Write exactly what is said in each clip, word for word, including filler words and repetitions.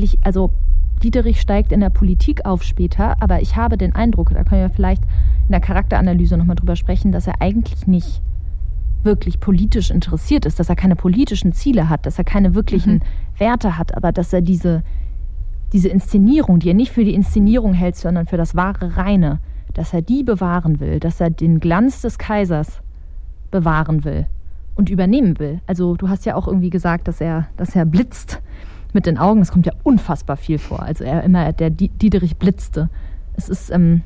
eigentlich, also Diederich steigt in der Politik auf später, aber ich habe den Eindruck, da können wir vielleicht in der Charakteranalyse nochmal drüber sprechen, dass er eigentlich nicht wirklich politisch interessiert ist, dass er keine politischen Ziele hat, dass er keine wirklichen mhm. Werte hat, aber dass er diese, diese Inszenierung, die er nicht für die Inszenierung hält, sondern für das wahre Reine, dass er die bewahren will, dass er den Glanz des Kaisers bewahren will und übernehmen will. Also du hast ja auch irgendwie gesagt, dass er, dass er blitzt mit den Augen. Das kommt ja unfassbar viel vor. Also er immer, der Diederich blitzte. Es ist ähm,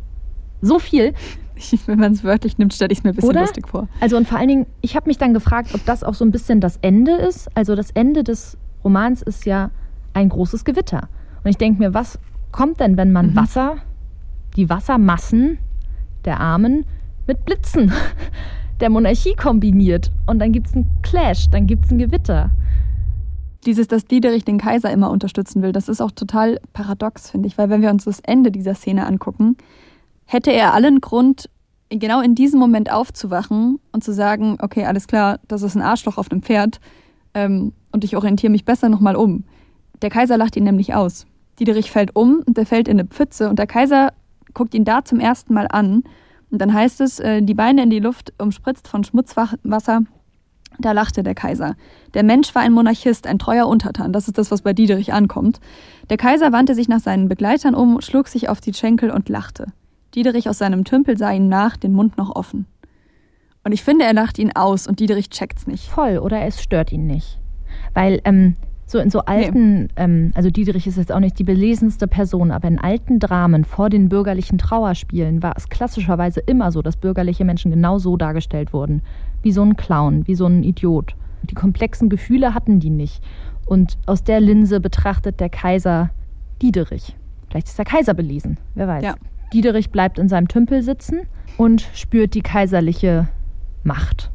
so viel. Wenn man es wörtlich nimmt, stelle ich es mir ein bisschen Oder? lustig vor. Also und vor allen Dingen, ich habe mich dann gefragt, ob das auch so ein bisschen das Ende ist. Also das Ende des Romans ist ja ein großes Gewitter. Und ich denke mir, was kommt denn, wenn man mhm. Wasser, die Wassermassen der Armen mit Blitzen der Monarchie kombiniert? Und dann gibt es einen Clash, dann gibt es ein Gewitter. Dieses, dass Diederich den Kaiser immer unterstützen will, das ist auch total paradox, finde ich. Weil wenn wir uns das Ende dieser Szene angucken, hätte er allen Grund, genau in diesem Moment aufzuwachen und zu sagen, okay, alles klar, das ist ein Arschloch auf dem Pferd ähm, und ich orientiere mich besser nochmal um. Der Kaiser lacht ihn nämlich aus. Diederich fällt um und der fällt in eine Pfütze und der Kaiser guckt ihn da zum ersten Mal an und dann heißt es, äh, die Beine in die Luft, umspritzt von Schmutzwasser. Da lachte der Kaiser. Der Mensch war ein Monarchist, ein treuer Untertan. Das ist das, was bei Diederich ankommt. Der Kaiser wandte sich nach seinen Begleitern um, schlug sich auf die Schenkel und lachte. Diederich aus seinem Tümpel sah ihm nach, den Mund noch offen. Und ich finde, er lacht ihn aus und Diederich checkt's nicht. Voll, oder es stört ihn nicht. Weil ähm, so in so alten, nee. ähm, also Diederich ist jetzt auch nicht die belesenste Person, aber in alten Dramen vor den bürgerlichen Trauerspielen war es klassischerweise immer so, dass bürgerliche Menschen genau so dargestellt wurden. Wie so ein Clown, wie so ein Idiot. Die komplexen Gefühle hatten die nicht. Und aus der Linse betrachtet der Kaiser Diederich. Vielleicht ist der Kaiser belesen, wer weiß. Ja. Diederich bleibt in seinem Tümpel sitzen und spürt die kaiserliche Macht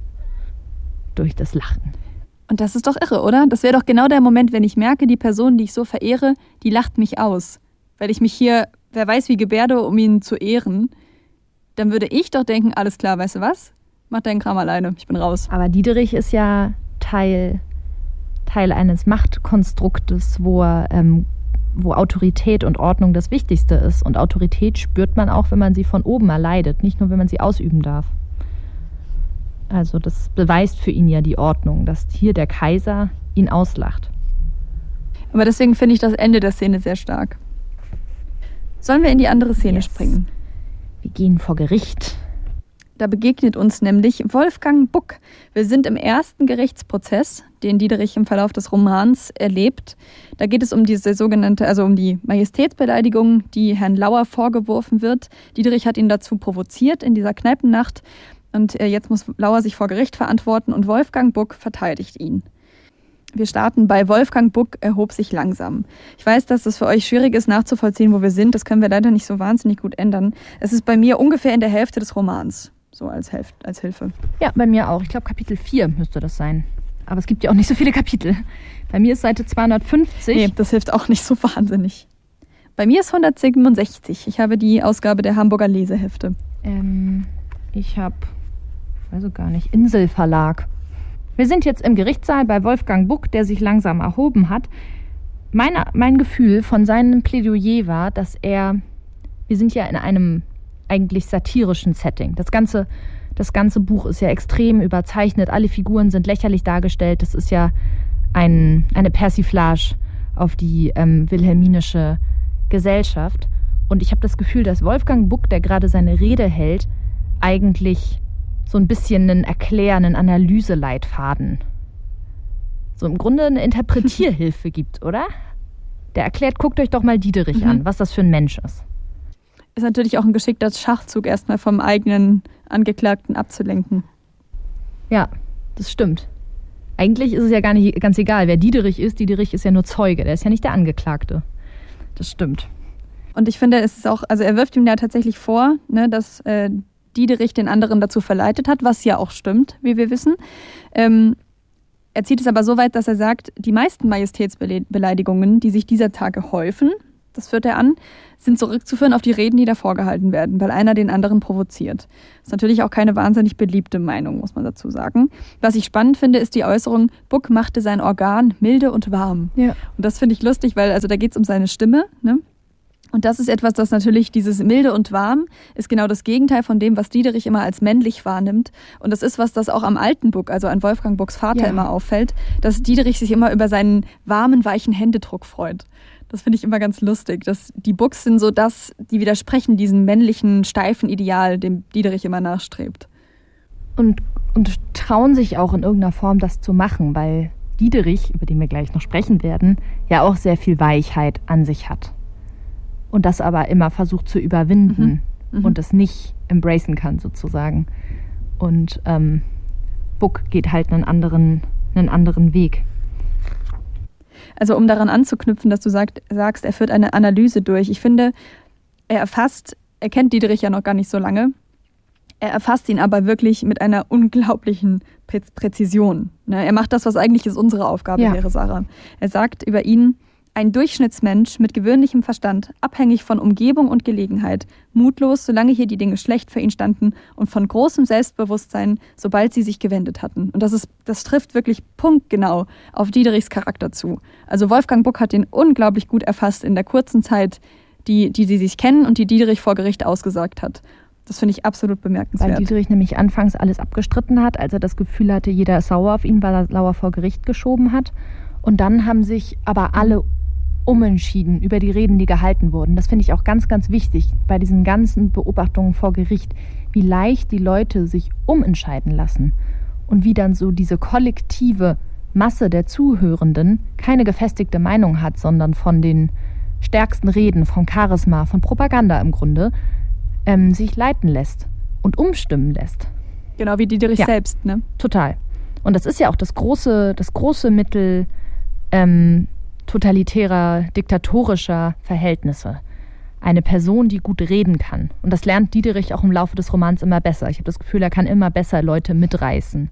durch das Lachen. Und das ist doch irre, oder? Das wäre doch genau der Moment, wenn ich merke, die Person, die ich so verehre, die lacht mich aus. Weil ich mich hier, wer weiß wie, gebärde, um ihn zu ehren. Dann würde ich doch denken, alles klar, weißt du was? Mach deinen Kram alleine, ich bin raus. Aber Diederich ist ja Teil, Teil eines Machtkonstruktes, wo er... Ähm, wo Autorität und Ordnung das Wichtigste ist. Und Autorität spürt man auch, wenn man sie von oben erleidet, nicht nur, wenn man sie ausüben darf. Also das beweist für ihn ja die Ordnung, dass hier der Kaiser ihn auslacht. Aber deswegen finde ich das Ende der Szene sehr stark. Sollen wir in die andere Szene yes. springen? Wir gehen vor Gericht. Da begegnet uns nämlich Wolfgang Buck. Wir sind im ersten Gerichtsprozess, den Diederich im Verlauf des Romans erlebt. Da geht es um diese sogenannte, also um die Majestätsbeleidigung, die Herrn Lauer vorgeworfen wird. Diederich hat ihn dazu provoziert in dieser Kneipennacht. Und jetzt muss Lauer sich vor Gericht verantworten und Wolfgang Buck verteidigt ihn. Wir starten bei Wolfgang Buck erhob sich langsam. Ich weiß, dass das für euch schwierig ist nachzuvollziehen, wo wir sind. Das können wir leider nicht so wahnsinnig gut ändern. Es ist bei mir ungefähr in der Hälfte des Romans. So als, Helf- als Hilfe. Ja, bei mir auch. Ich glaube, Kapitel vier müsste das sein. Aber es gibt ja auch nicht so viele Kapitel. Bei mir ist Seite zweihundertfünfzig. Nee, das hilft auch nicht so wahnsinnig. Bei mir ist hundertsiebenundsechzig. Ich habe die Ausgabe der Hamburger Lesehefte. Ähm, ich habe, weiß ich gar nicht, Inselverlag. Wir sind jetzt im Gerichtssaal bei Wolfgang Buck, der sich langsam erhoben hat. Meine, mein Gefühl von seinem Plädoyer war, dass er, wir sind ja in einem eigentlich satirischen Setting. Das ganze, das ganze Buch ist ja extrem überzeichnet. Alle Figuren sind lächerlich dargestellt. Das ist ja ein, eine Persiflage auf die ähm, wilhelminische Gesellschaft. Und ich habe das Gefühl, dass Wolfgang Buck, der gerade seine Rede hält, eigentlich so ein bisschen einen erklärenden Analyseleitfaden, so im Grunde eine Interpretierhilfe gibt, oder? Der erklärt, guckt euch doch mal Diederich mhm. an, was das für ein Mensch ist. Ist natürlich auch ein geschickter Schachzug, erstmal vom eigenen Angeklagten abzulenken. Ja, das stimmt. Eigentlich ist es ja gar nicht ganz egal, wer Diederich ist. Diederich ist ja nur Zeuge, der ist ja nicht der Angeklagte. Das stimmt. Und ich finde, es ist auch, also er wirft ihm ja tatsächlich vor, ne, dass äh, Diederich den anderen dazu verleitet hat, was ja auch stimmt, wie wir wissen. Ähm, er zieht es aber so weit, dass er sagt, die meisten Majestätsbeleidigungen, die sich dieser Tage häufen, das führt er an, sind zurückzuführen auf die Reden, die davor gehalten werden, weil einer den anderen provoziert. Das ist natürlich auch keine wahnsinnig beliebte Meinung, muss man dazu sagen. Was ich spannend finde, ist die Äußerung, Buck machte sein Organ milde und warm. Ja. Und das finde ich lustig, weil also da geht es um seine Stimme, ne? Und das ist etwas, das natürlich, dieses milde und warm, ist genau das Gegenteil von dem, was Diederich immer als männlich wahrnimmt. Und das ist was, das auch am alten Buck, also an Wolfgang Bucks Vater, ja. immer auffällt, dass Diederich sich immer über seinen warmen, weichen Händedruck freut. Das finde ich immer ganz lustig. Dass die Bucks sind so das, die widersprechen diesem männlichen, steifen Ideal, dem Diederich immer nachstrebt. Und, und trauen sich auch in irgendeiner Form, das zu machen, weil Diederich, über den wir gleich noch sprechen werden, ja auch sehr viel Weichheit an sich hat. Und das aber immer versucht zu überwinden mhm. Mhm. und es nicht embracen kann sozusagen. Und ähm, Buck geht halt einen anderen, einen anderen Weg. Also um daran anzuknüpfen, dass du sagt, sagst, er führt eine Analyse durch. Ich finde, er erfasst, er kennt Diederich ja noch gar nicht so lange, er erfasst ihn aber wirklich mit einer unglaublichen Präzision. Er macht das, was eigentlich ist unsere Aufgabe ja. wäre, Sarah. Er sagt über ihn, ein Durchschnittsmensch mit gewöhnlichem Verstand, abhängig von Umgebung und Gelegenheit, mutlos, solange hier die Dinge schlecht für ihn standen und von großem Selbstbewusstsein, sobald sie sich gewendet hatten. Und das ist, das trifft wirklich punktgenau auf Diederichs Charakter zu. Also Wolfgang Buck hat den unglaublich gut erfasst in der kurzen Zeit, die, die sie sich kennen und die Diederich vor Gericht ausgesagt hat. Das finde ich absolut bemerkenswert. Weil Diederich nämlich anfangs alles abgestritten hat, als er das Gefühl hatte, jeder ist sauer auf ihn, weil er sauer vor Gericht geschoben hat. Und dann haben sich aber alle umentschieden über die Reden, die gehalten wurden. Das finde ich auch ganz, ganz wichtig bei diesen ganzen Beobachtungen vor Gericht, wie leicht die Leute sich umentscheiden lassen und wie dann so diese kollektive Masse der Zuhörenden keine gefestigte Meinung hat, sondern von den stärksten Reden, vom Charisma, von Propaganda im Grunde, ähm, sich leiten lässt und umstimmen lässt. Genau wie Diederich ja, selbst, ne? Total. Und das ist ja auch das große, das große Mittel ähm, totalitärer, diktatorischer Verhältnisse. Eine Person, die gut reden kann. Und das lernt Diederich auch im Laufe des Romans immer besser. Ich habe das Gefühl, er kann immer besser Leute mitreißen.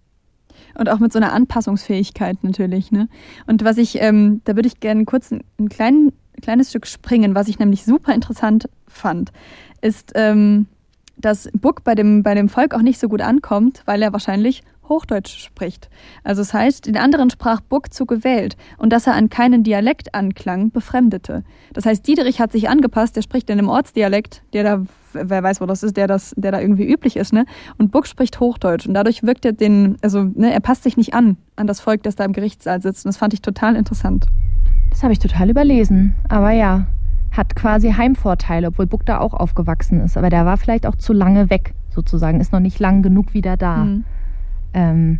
Und auch mit so einer Anpassungsfähigkeit natürlich, ne? Und was ich, ähm, da würde ich gerne kurz ein, ein klein, kleines Stück springen, was ich nämlich super interessant fand, ist, ähm, dass Buck bei dem, bei dem Volk auch nicht so gut ankommt, weil er wahrscheinlich Hochdeutsch spricht. Also es heißt, den anderen sprach Buck zu gewählt und dass er an keinen Dialekt anklang, befremdete. Das heißt, Diederich hat sich angepasst, der spricht in einem Ortsdialekt, der da, wer weiß, wo das ist, der, das, der da irgendwie üblich ist, ne? Und Buck spricht Hochdeutsch und dadurch wirkt er den, also ne, er passt sich nicht an, an das Volk, das da im Gerichtssaal sitzt. Und das fand ich total interessant. Das habe ich total überlesen, aber ja, hat quasi Heimvorteile, obwohl Buck da auch aufgewachsen ist. Aber der war vielleicht auch zu lange weg, sozusagen, ist noch nicht lang genug wieder da. Mhm. Ähm,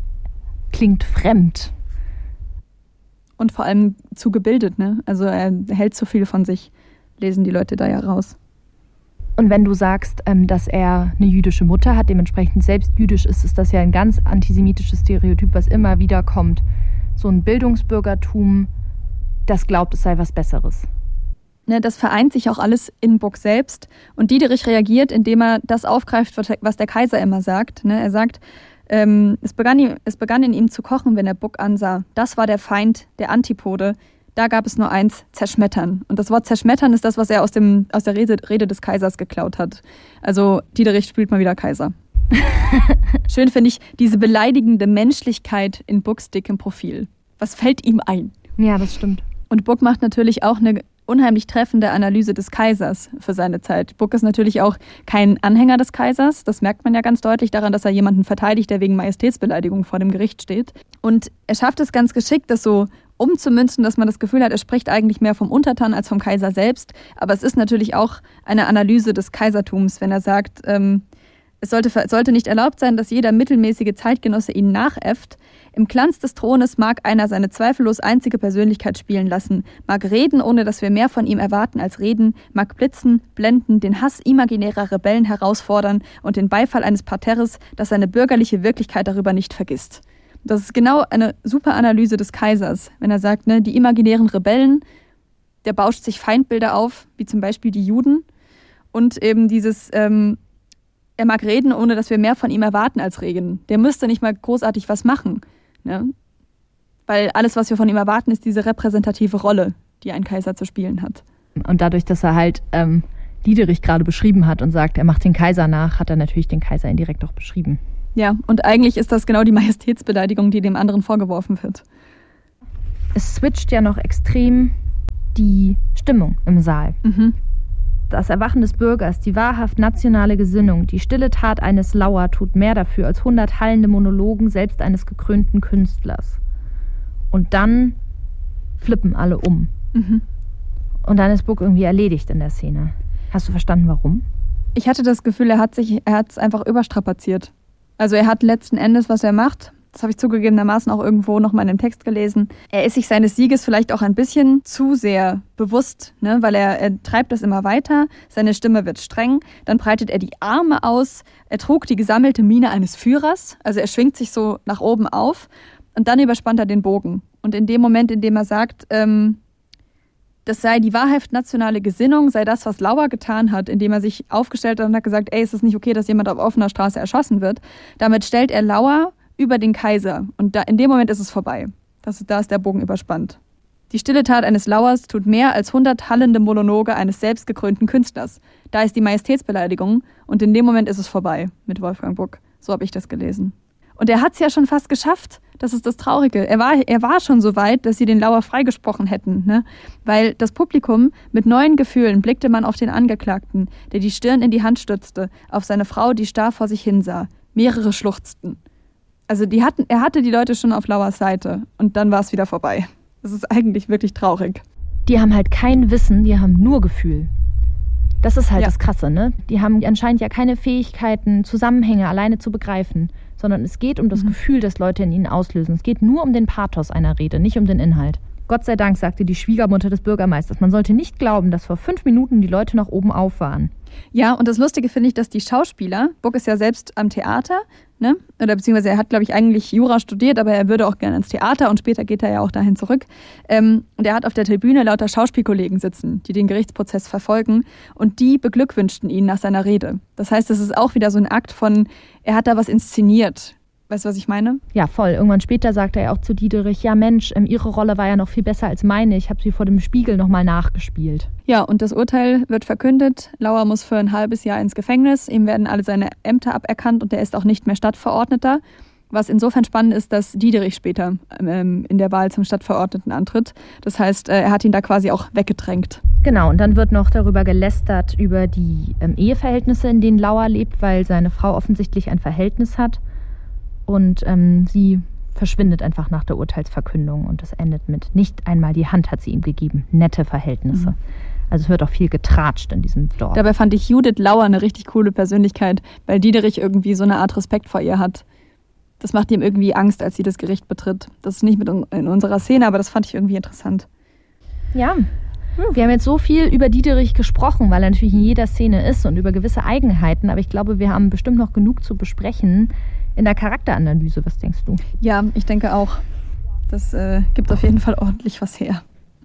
klingt fremd. Und vor allem zu gebildet, ne? Also er hält zu viel von sich, lesen die Leute da ja raus. Und wenn du sagst, ähm, dass er eine jüdische Mutter hat, dementsprechend selbst jüdisch ist, ist das ja ein ganz antisemitisches Stereotyp, was immer wieder kommt. So ein Bildungsbürgertum, das glaubt, es sei was Besseres. Ne, das vereint sich auch alles in Buck selbst. Und Diederich reagiert, indem er das aufgreift, was der Kaiser immer sagt. Ne? Er sagt, ähm, es, begann ihm, es begann in ihm zu kochen, wenn er Buck ansah. Das war der Feind, der Antipode. Da gab es nur eins, zerschmettern. Und das Wort zerschmettern ist das, was er aus, dem, aus der Rede, Rede des Kaisers geklaut hat. Also Diederich spielt mal wieder Kaiser. Schön finde ich diese beleidigende Menschlichkeit in Bucks dickem Profil. Was fällt ihm ein? Ja, das stimmt. Und Buck macht natürlich auch eine unheimlich treffende Analyse des Kaisers für seine Zeit. Buck ist natürlich auch kein Anhänger des Kaisers. Das merkt man ja ganz deutlich daran, dass er jemanden verteidigt, der wegen Majestätsbeleidigung vor dem Gericht steht. Und er schafft es ganz geschickt, das so umzumünzen, dass man das Gefühl hat, er spricht eigentlich mehr vom Untertan als vom Kaiser selbst. Aber es ist natürlich auch eine Analyse des Kaisertums, wenn er sagt, ähm, es sollte, sollte nicht erlaubt sein, dass jeder mittelmäßige Zeitgenosse ihn nachäfft. Im Glanz des Thrones mag einer seine zweifellos einzige Persönlichkeit spielen lassen, mag reden, ohne dass wir mehr von ihm erwarten als reden, mag blitzen, blenden, den Hass imaginärer Rebellen herausfordern und den Beifall eines Parterres, das seine bürgerliche Wirklichkeit darüber nicht vergisst. Das ist genau eine super Analyse des Kaisers, wenn er sagt, ne, die imaginären Rebellen, der bauscht sich Feindbilder auf, wie zum Beispiel die Juden, und eben dieses, ähm, er mag reden, ohne dass wir mehr von ihm erwarten als reden. Der müsste nicht mal großartig was machen. Ne? Weil alles, was wir von ihm erwarten, ist diese repräsentative Rolle, die ein Kaiser zu spielen hat. Und dadurch, dass er halt ähm, Diederich gerade beschrieben hat und sagt, er macht den Kaiser nach, hat er natürlich den Kaiser indirekt auch beschrieben. Ja, und eigentlich ist das genau die Majestätsbeleidigung, die dem anderen vorgeworfen wird. Es switcht ja noch extrem die Stimmung im Saal. Mhm. Das Erwachen des Bürgers, die wahrhaft nationale Gesinnung, die stille Tat eines Lauer tut mehr dafür als hundert hallende Monologen selbst eines gekrönten Künstlers. Und dann flippen alle um. Mhm. Und dann ist Buck irgendwie erledigt in der Szene. Hast du verstanden, warum? Ich hatte das Gefühl, er hat sich, er hat es einfach überstrapaziert. Also er hat letzten Endes, was er macht, das habe ich zugegebenermaßen auch irgendwo noch mal in dem Text gelesen, er ist sich seines Sieges vielleicht auch ein bisschen zu sehr bewusst, ne? Weil er, er treibt das immer weiter, seine Stimme wird streng, dann breitet er die Arme aus, er trug die gesammelte Miene eines Führers, also er schwingt sich so nach oben auf und dann überspannt er den Bogen. Und in dem Moment, in dem er sagt, ähm, das sei die wahrhaft nationale Gesinnung, sei das, was Lauer getan hat, indem er sich aufgestellt hat und hat gesagt, ey, es ist nicht okay, dass jemand auf offener Straße erschossen wird. Damit stellt er Lauer über den Kaiser. Und da, in dem Moment ist es vorbei. Das, da ist der Bogen überspannt. Die stille Tat eines Lauers tut mehr als hundert hallende Monologe eines selbstgekrönten Künstlers. Da ist die Majestätsbeleidigung und in dem Moment ist es vorbei mit Wolfgang Buck. So habe ich das gelesen. Und er hat es ja schon fast geschafft. Das ist das Traurige. Er war, er war schon so weit, dass sie den Lauer freigesprochen hätten. Ne? Weil das Publikum mit neuen Gefühlen blickte man auf den Angeklagten, der die Stirn in die Hand stützte, auf seine Frau, die starr vor sich hinsah. Mehrere schluchzten. Also die hatten, er hatte die Leute schon auf Lauers Seite. Und dann war es wieder vorbei. Das ist eigentlich wirklich traurig. Die haben halt kein Wissen, die haben nur Gefühl. Das ist halt ja. das Krasse, ne? Die haben anscheinend ja keine Fähigkeiten, Zusammenhänge alleine zu begreifen, sondern es geht um das mhm. Gefühl, das Leute in ihnen auslösen. Es geht nur um den Pathos einer Rede, nicht um den Inhalt. Gott sei Dank sagte die Schwiegermutter des Bürgermeisters, man sollte nicht glauben, dass vor fünf Minuten die Leute noch oben auf waren. Ja, und das Lustige finde ich, dass die Schauspieler, Buck ist ja selbst am Theater, ne? Oder beziehungsweise er hat, glaube ich, eigentlich Jura studiert, aber er würde auch gerne ins Theater und später geht er ja auch dahin zurück. Ähm, und er hat auf der Tribüne lauter Schauspielkollegen sitzen, die den Gerichtsprozess verfolgen und die beglückwünschten ihn nach seiner Rede. Das heißt, es ist auch wieder so ein Akt von, er hat da was inszeniert. Weißt du, was ich meine? Ja, voll. Irgendwann später sagte er auch zu Diederich, ja Mensch, ähm, ihre Rolle war ja noch viel besser als meine. Ich habe sie vor dem Spiegel nochmal nachgespielt. Ja, und das Urteil wird verkündet. Lauer muss für ein halbes Jahr ins Gefängnis. Ihm werden alle seine Ämter aberkannt und er ist auch nicht mehr Stadtverordneter. Was insofern spannend ist, dass Diederich später ähm, in der Wahl zum Stadtverordneten antritt. Das heißt, äh, er hat ihn da quasi auch weggedrängt. Genau, und dann wird noch darüber gelästert, über die ähm, Eheverhältnisse, in denen Lauer lebt, weil seine Frau offensichtlich ein Verhältnis hat. Und ähm, sie verschwindet einfach nach der Urteilsverkündung und es endet mit, nicht einmal die Hand hat sie ihm gegeben. Nette Verhältnisse. Mhm. Also es wird auch viel getratscht in diesem Dorf. Dabei fand ich Judith Lauer eine richtig coole Persönlichkeit, weil Diederich irgendwie so eine Art Respekt vor ihr hat. Das macht ihm irgendwie Angst, als sie das Gericht betritt. Das ist nicht mit in unserer Szene, aber das fand ich irgendwie interessant. Ja, wir haben jetzt so viel über Diederich gesprochen, weil er natürlich in jeder Szene ist und über gewisse Eigenheiten, aber ich glaube, wir haben bestimmt noch genug zu besprechen in der Charakteranalyse. Was denkst du? Ja, ich denke auch. Das äh, gibt auf jeden Fall ordentlich was her.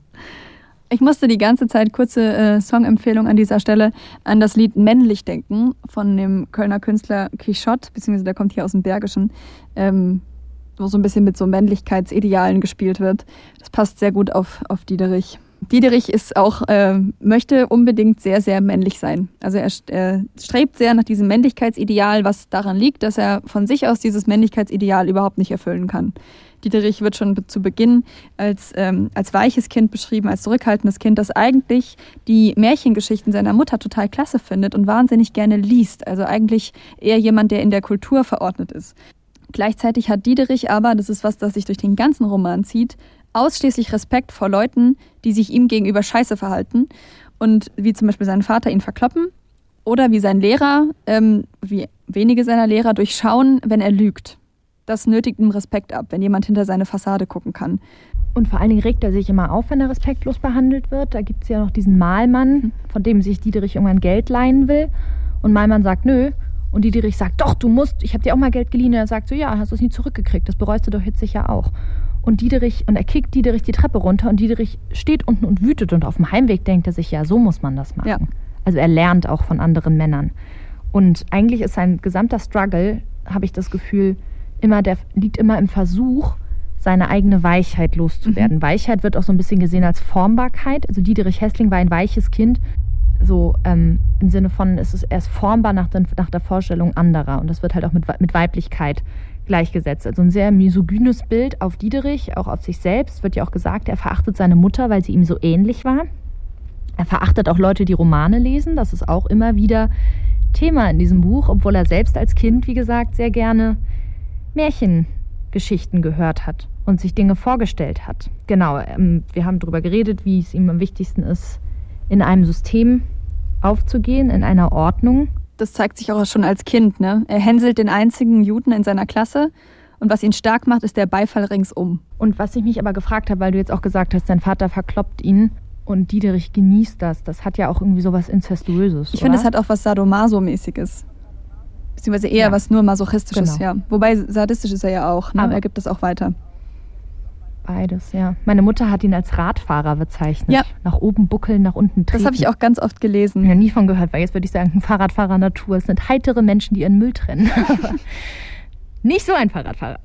Ich musste die ganze Zeit, kurze äh, Songempfehlung an dieser Stelle, an das Lied Männlich denken von dem Kölner Künstler Quichotte, beziehungsweise der kommt hier aus dem Bergischen, ähm, wo so ein bisschen mit so Männlichkeitsidealen gespielt wird. Das passt sehr gut auf, auf Diederich. Diederich ist auch, äh, möchte unbedingt sehr, sehr männlich sein. Also er, er strebt sehr nach diesem Männlichkeitsideal, was daran liegt, dass er von sich aus dieses Männlichkeitsideal überhaupt nicht erfüllen kann. Diederich wird schon zu Beginn als, ähm, als weiches Kind beschrieben, als zurückhaltendes Kind, das eigentlich die Märchengeschichten seiner Mutter total klasse findet und wahnsinnig gerne liest. Also eigentlich eher jemand, der in der Kultur verordnet ist. Gleichzeitig hat Diederich aber, das ist was, das sich durch den ganzen Roman zieht, ausschließlich Respekt vor Leuten, die sich ihm gegenüber scheiße verhalten und wie zum Beispiel sein Vater ihn verkloppen oder wie sein Lehrer, ähm, wie wenige seiner Lehrer durchschauen, wenn er lügt. Das nötigt ihm Respekt ab, wenn jemand hinter seine Fassade gucken kann. Und vor allen Dingen regt er sich immer auf, wenn er respektlos behandelt wird. Da gibt es ja noch diesen Malmann, von dem sich Diederich irgendwann Geld leihen will. Und Malmann sagt, nö. Und Diederich sagt, doch, du musst, ich habe dir auch mal Geld geliehen. Und er sagt so, ja, hast du es nie zurückgekriegt, das bereust du doch jetzt sicher auch. Und Diederich, und er kickt Diederich die Treppe runter und Diederich steht unten und wütet und auf dem Heimweg denkt er sich, ja, so muss man das machen. Ja. Also er lernt auch von anderen Männern. Und eigentlich ist sein gesamter Struggle, habe ich das Gefühl, immer der liegt immer im Versuch, seine eigene Weichheit loszuwerden. Mhm. Weichheit wird auch so ein bisschen gesehen als Formbarkeit. Also Diederich Hässling war ein weiches Kind, so ähm, im Sinne von, es ist erst formbar nach, den, nach der Vorstellung anderer. Und das wird halt auch mit, mit Weiblichkeit gleichgesetzt. Also ein sehr misogynes Bild auf Diederich, auch auf sich selbst. Wird ja auch gesagt, er verachtet seine Mutter, weil sie ihm so ähnlich war. Er verachtet auch Leute, die Romane lesen. Das ist auch immer wieder Thema in diesem Buch, obwohl er selbst als Kind, wie gesagt, sehr gerne Märchengeschichten gehört hat und sich Dinge vorgestellt hat. Genau, ähm, wir haben darüber geredet, wie es ihm am wichtigsten ist, in einem System aufzugehen, in einer Ordnung. Das zeigt sich auch schon als Kind, ne? Er hänselt den einzigen Juden in seiner Klasse und was ihn stark macht, ist der Beifall ringsum. Und was ich mich aber gefragt habe, weil du jetzt auch gesagt hast, sein Vater verkloppt ihn und Diederich genießt das, das hat ja auch irgendwie sowas Inzestuöses, Ich finde, es hat auch was Sadomaso-mäßiges. Beziehungsweise eher ja. was nur Masochistisches, genau. ja. Wobei sadistisch ist er ja auch, ne? Aber er gibt das auch weiter. Beides, ja. Meine Mutter hat ihn als Radfahrer bezeichnet. Ja. Nach oben buckeln, nach unten treten. Das habe ich auch ganz oft gelesen. Ich habe nie von gehört, weil jetzt würde ich sagen, ein Fahrradfahrer Natur. Es sind heitere Menschen, die ihren Müll trennen. Nicht so ein Fahrradfahrer.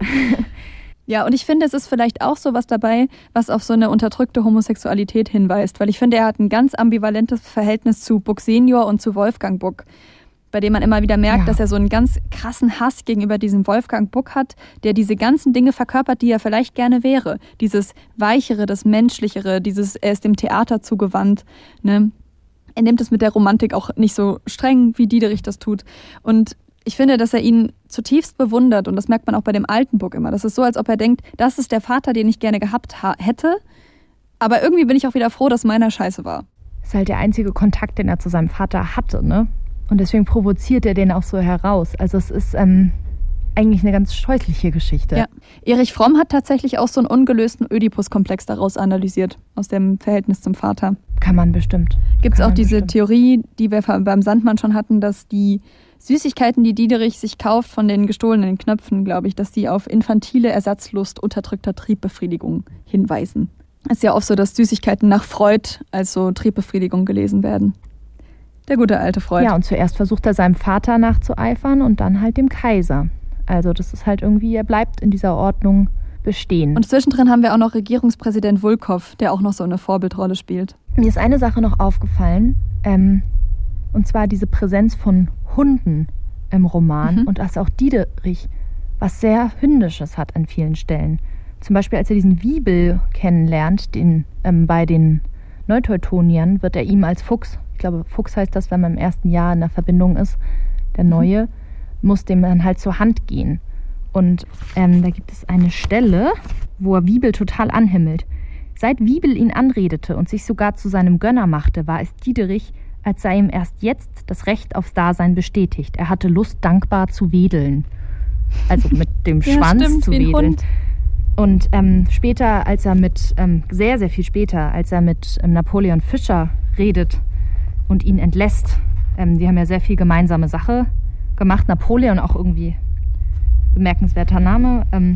Ja, und ich finde, es ist vielleicht auch so was dabei, was auf so eine unterdrückte Homosexualität hinweist. Weil ich finde, er hat ein ganz ambivalentes Verhältnis zu Buck Senior und zu Wolfgang Buck, bei dem man immer wieder merkt, ja. dass er so einen ganz krassen Hass gegenüber diesem Wolfgang Buck hat, der diese ganzen Dinge verkörpert, die er vielleicht gerne wäre. Dieses Weichere, das Menschlichere, dieses, er ist dem Theater zugewandt. Ne? Er nimmt es mit der Romantik auch nicht so streng, wie Diederich das tut. Und ich finde, dass er ihn zutiefst bewundert und das merkt man auch bei dem alten Buck immer. Das ist so, als ob er denkt, das ist der Vater, den ich gerne gehabt ha- hätte, aber irgendwie bin ich auch wieder froh, dass meiner scheiße war. Das ist halt der einzige Kontakt, den er zu seinem Vater hatte, ne? Und deswegen provoziert er den auch so heraus. Also es ist ähm, eigentlich eine ganz scheußliche Geschichte. Ja. Erich Fromm hat tatsächlich auch so einen ungelösten Ödipus-Komplex daraus analysiert, aus dem Verhältnis zum Vater. Kann man bestimmt. Gibt es auch diese bestimmt. Theorie, die wir beim Sandmann schon hatten, dass die Süßigkeiten, die Diederich sich kauft von den gestohlenen Knöpfen, glaube ich, dass die auf infantile Ersatzlust unterdrückter Triebbefriedigung hinweisen. Es ist ja oft so, dass Süßigkeiten nach Freud als so Triebbefriedigung gelesen werden. Der gute alte Freud. Ja, und zuerst versucht er seinem Vater nachzueifern und dann halt dem Kaiser. Also das ist halt irgendwie, er bleibt in dieser Ordnung bestehen. Und zwischendrin haben wir auch noch Regierungspräsident Wulkow, der auch noch so eine Vorbildrolle spielt. Mir ist eine Sache noch aufgefallen, ähm, und zwar diese Präsenz von Hunden im Roman mhm. und dass auch Diederich was sehr Hündisches hat an vielen Stellen. Zum Beispiel, als er diesen Wiebel kennenlernt, den, ähm, bei den Neuteutoniern, wird er ihm als Fuchs, ich glaube Fuchs heißt das, wenn man im ersten Jahr in der Verbindung ist, der Neue, mhm. muss dem dann halt zur Hand gehen. Und ähm, da gibt es eine Stelle, wo er Wiebel total anhimmelt. Seit Wiebel ihn anredete und sich sogar zu seinem Gönner machte, war es Diederich, als sei ihm erst jetzt das Recht aufs Dasein bestätigt. Er hatte Lust, dankbar zu wedeln. Also mit dem ja, Schwanz stimmt, zu wie ein wedeln. Hund. Und ähm, später, als er mit, ähm, sehr, sehr viel später, als er mit ähm, Napoleon Fischer redet und ihn entlässt, ähm, die haben ja sehr viel gemeinsame Sache gemacht. Napoleon auch irgendwie bemerkenswerter Name. Ähm,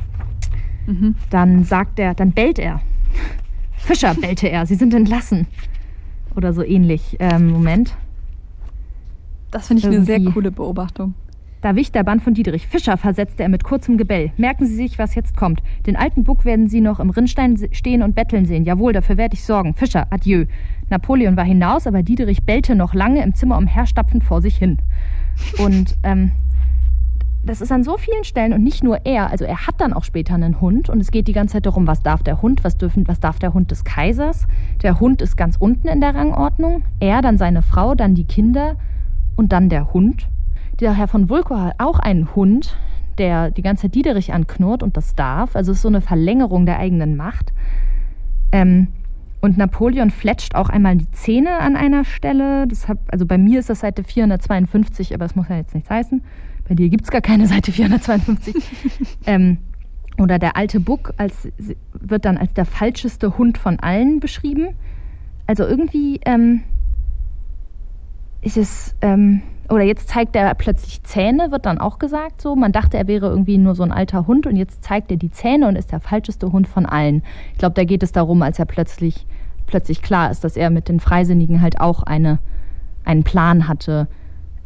mhm. Dann sagt er, dann bellt er. Fischer bellte er, sie sind entlassen. Oder so ähnlich. Ähm, Moment. Das finde ich irgendwie eine sehr coole Beobachtung. Da wich der Bann von Diederich. Fischer, versetzte er mit kurzem Gebell. Merken Sie sich, was jetzt kommt. Den alten Buck werden Sie noch im Rinnstein stehen und betteln sehen. Jawohl, dafür werde ich sorgen. Fischer, adieu. Napoleon war hinaus, aber Diederich bellte noch lange im Zimmer umherstapfend vor sich hin. Und ähm, das ist an so vielen Stellen und nicht nur er. Also er hat dann auch später einen Hund und es geht die ganze Zeit darum, was darf der Hund, was, dürfen, was darf der Hund des Kaisers. Der Hund ist ganz unten in der Rangordnung. Er, dann seine Frau, dann die Kinder und dann der Hund. Der Herr von Wulkow hat auch einen Hund, der die ganze Zeit Diederich anknurrt und das darf. Also es ist so eine Verlängerung der eigenen Macht. Ähm, und Napoleon fletscht auch einmal die Zähne an einer Stelle. Das hab, also bei mir ist das Seite vierhundertzweiundfünfzig, aber das muss ja jetzt nichts heißen. Bei dir gibt es gar keine Seite vierhundertzweiundfünfzig. ähm, oder der alte Buck als, wird dann als der falscheste Hund von allen beschrieben. Also irgendwie ähm, ist es... Ähm, oder jetzt zeigt er plötzlich Zähne, wird dann auch gesagt so. Man dachte, er wäre irgendwie nur so ein alter Hund und jetzt zeigt er die Zähne und ist der falscheste Hund von allen. Ich glaube, da geht es darum, als er plötzlich, plötzlich klar ist, dass er mit den Freisinnigen halt auch eine, einen Plan hatte,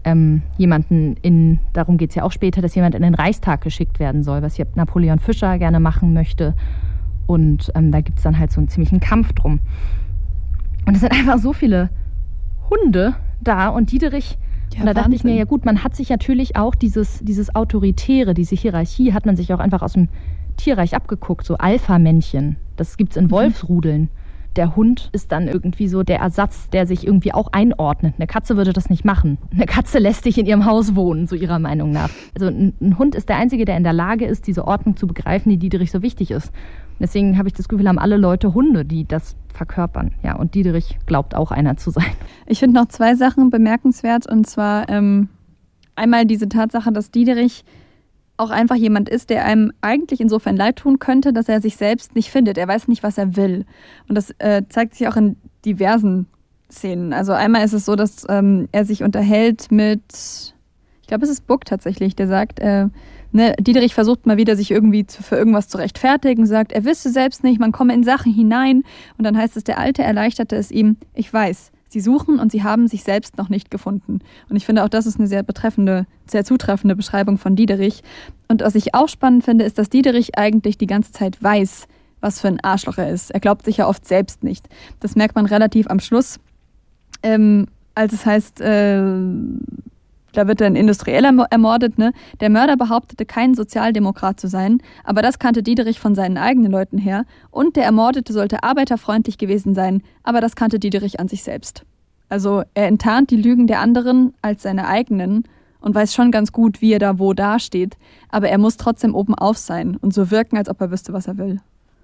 ähm, jemanden in, darum geht es ja auch später, dass jemand in den Reichstag geschickt werden soll, was hier Napoleon Fischer gerne machen möchte. Und ähm, da gibt es dann halt so einen ziemlichen Kampf drum. Und es sind einfach so viele Hunde da und Diederich, ja, und da Wahnsinn. Dachte ich mir, ja gut, man hat sich natürlich auch dieses, dieses Autoritäre, diese Hierarchie, hat man sich auch einfach aus dem Tierreich abgeguckt, so Alpha-Männchen. Das gibt's in Wolfsrudeln. Mhm. Der Hund ist dann irgendwie so der Ersatz, der sich irgendwie auch einordnet. Eine Katze würde das nicht machen. Eine Katze lässt sich in ihrem Haus wohnen, so ihrer Meinung nach. Also ein, ein Hund ist der Einzige, der in der Lage ist, diese Ordnung zu begreifen, die Diederich so wichtig ist. Deswegen habe ich das Gefühl, haben alle Leute Hunde, die das verkörpern. Ja, und Diederich glaubt auch einer zu sein. Ich finde noch zwei Sachen bemerkenswert. Und zwar ähm, einmal diese Tatsache, dass Diederich auch einfach jemand ist, der einem eigentlich insofern leid tun könnte, dass er sich selbst nicht findet. Er weiß nicht, was er will. Und das äh, zeigt sich auch in diversen Szenen. Also einmal ist es so, dass ähm, er sich unterhält mit, ich glaube, es ist Buck tatsächlich, der sagt, äh, ne, Diederich versucht mal wieder, sich irgendwie zu, für irgendwas zu rechtfertigen, sagt, er wüsste selbst nicht, man komme in Sachen hinein. Und dann heißt es, der Alte erleichterte es ihm, ich weiß, sie suchen und sie haben sich selbst noch nicht gefunden. Und ich finde, auch das ist eine sehr betreffende, sehr zutreffende Beschreibung von Diederich. Und was ich auch spannend finde, ist, dass Diederich eigentlich die ganze Zeit weiß, was für ein Arschloch er ist. Er glaubt sich ja oft selbst nicht. Das merkt man relativ am Schluss, ähm, als es heißt, äh, da wird ein Industrieller ermordet. Ne? Der Mörder behauptete, kein Sozialdemokrat zu sein, aber das kannte Diederich von seinen eigenen Leuten her. Und der Ermordete sollte arbeiterfreundlich gewesen sein, aber das kannte Diederich an sich selbst. Also er enttarnt die Lügen der anderen als seine eigenen und weiß schon ganz gut, wie er da wo dasteht, aber er muss trotzdem oben auf sein und so wirken, als ob er wüsste, was er will.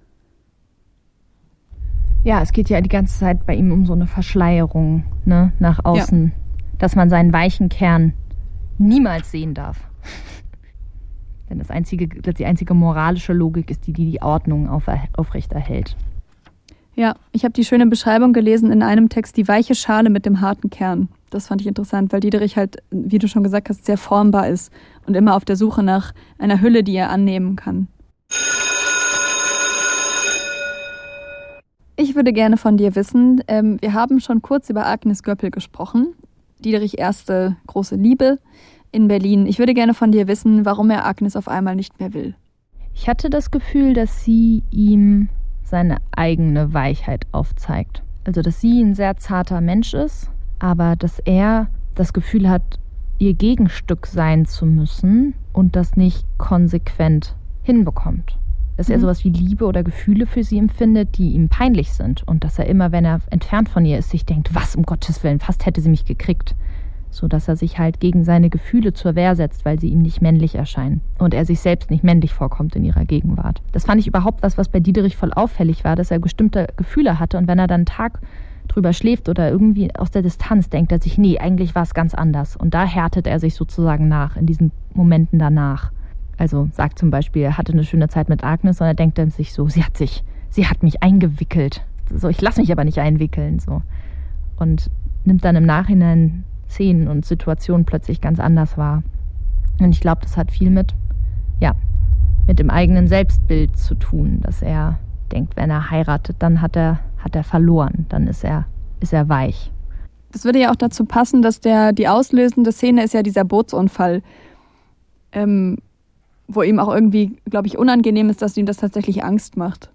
Ja, es geht ja die ganze Zeit bei ihm um so eine Verschleierung, ne, nach außen. Ja. Dass man seinen weichen Kern niemals sehen darf. Denn das einzige, die einzige moralische Logik ist die, die die Ordnung auf, aufrechterhält. Ja, ich habe die schöne Beschreibung gelesen in einem Text, die weiche Schale mit dem harten Kern. Das fand ich interessant, weil Diederich halt, wie du schon gesagt hast, sehr formbar ist und immer auf der Suche nach einer Hülle, die er annehmen kann. Ich würde gerne von dir wissen, ähm, wir haben schon kurz über Agnes Göppel gesprochen. Diederich erste große Liebe in Berlin. Ich würde gerne von dir wissen, warum er Agnes auf einmal nicht mehr will. Ich hatte das Gefühl, dass sie ihm seine eigene Weichheit aufzeigt. Also, dass sie ein sehr zarter Mensch ist, aber dass er das Gefühl hat, ihr Gegenstück sein zu müssen und das nicht konsequent hinbekommt. Dass er sowas wie Liebe oder Gefühle für sie empfindet, die ihm peinlich sind. Und dass er immer, wenn er entfernt von ihr ist, sich denkt, was um Gottes Willen, fast hätte sie mich gekriegt. So dass er sich halt gegen seine Gefühle zur Wehr setzt, weil sie ihm nicht männlich erscheinen. Und er sich selbst nicht männlich vorkommt in ihrer Gegenwart. Das fand ich überhaupt was, was bei Diederich voll auffällig war, dass er bestimmte Gefühle hatte. Und wenn er dann einen Tag drüber schläft oder irgendwie aus der Distanz, denkt er sich, nee, eigentlich war es ganz anders. Und da härtet er sich sozusagen nach, in diesen Momenten danach. Also sagt zum Beispiel, er hatte eine schöne Zeit mit Agnes und er denkt dann sich so, sie hat sich, sie hat mich eingewickelt. So, ich lasse mich aber nicht einwickeln. So. Und nimmt dann im Nachhinein Szenen und Situationen plötzlich ganz anders wahr. Und ich glaube, das hat viel mit, ja, mit dem eigenen Selbstbild zu tun, dass er denkt, wenn er heiratet, dann hat er, hat er verloren, dann ist er, ist er weich. Das würde ja auch dazu passen, dass der, die auslösende Szene ist ja dieser Bootsunfall. Ähm, wo ihm auch irgendwie, glaube ich, unangenehm ist, dass ihm das tatsächlich Angst macht.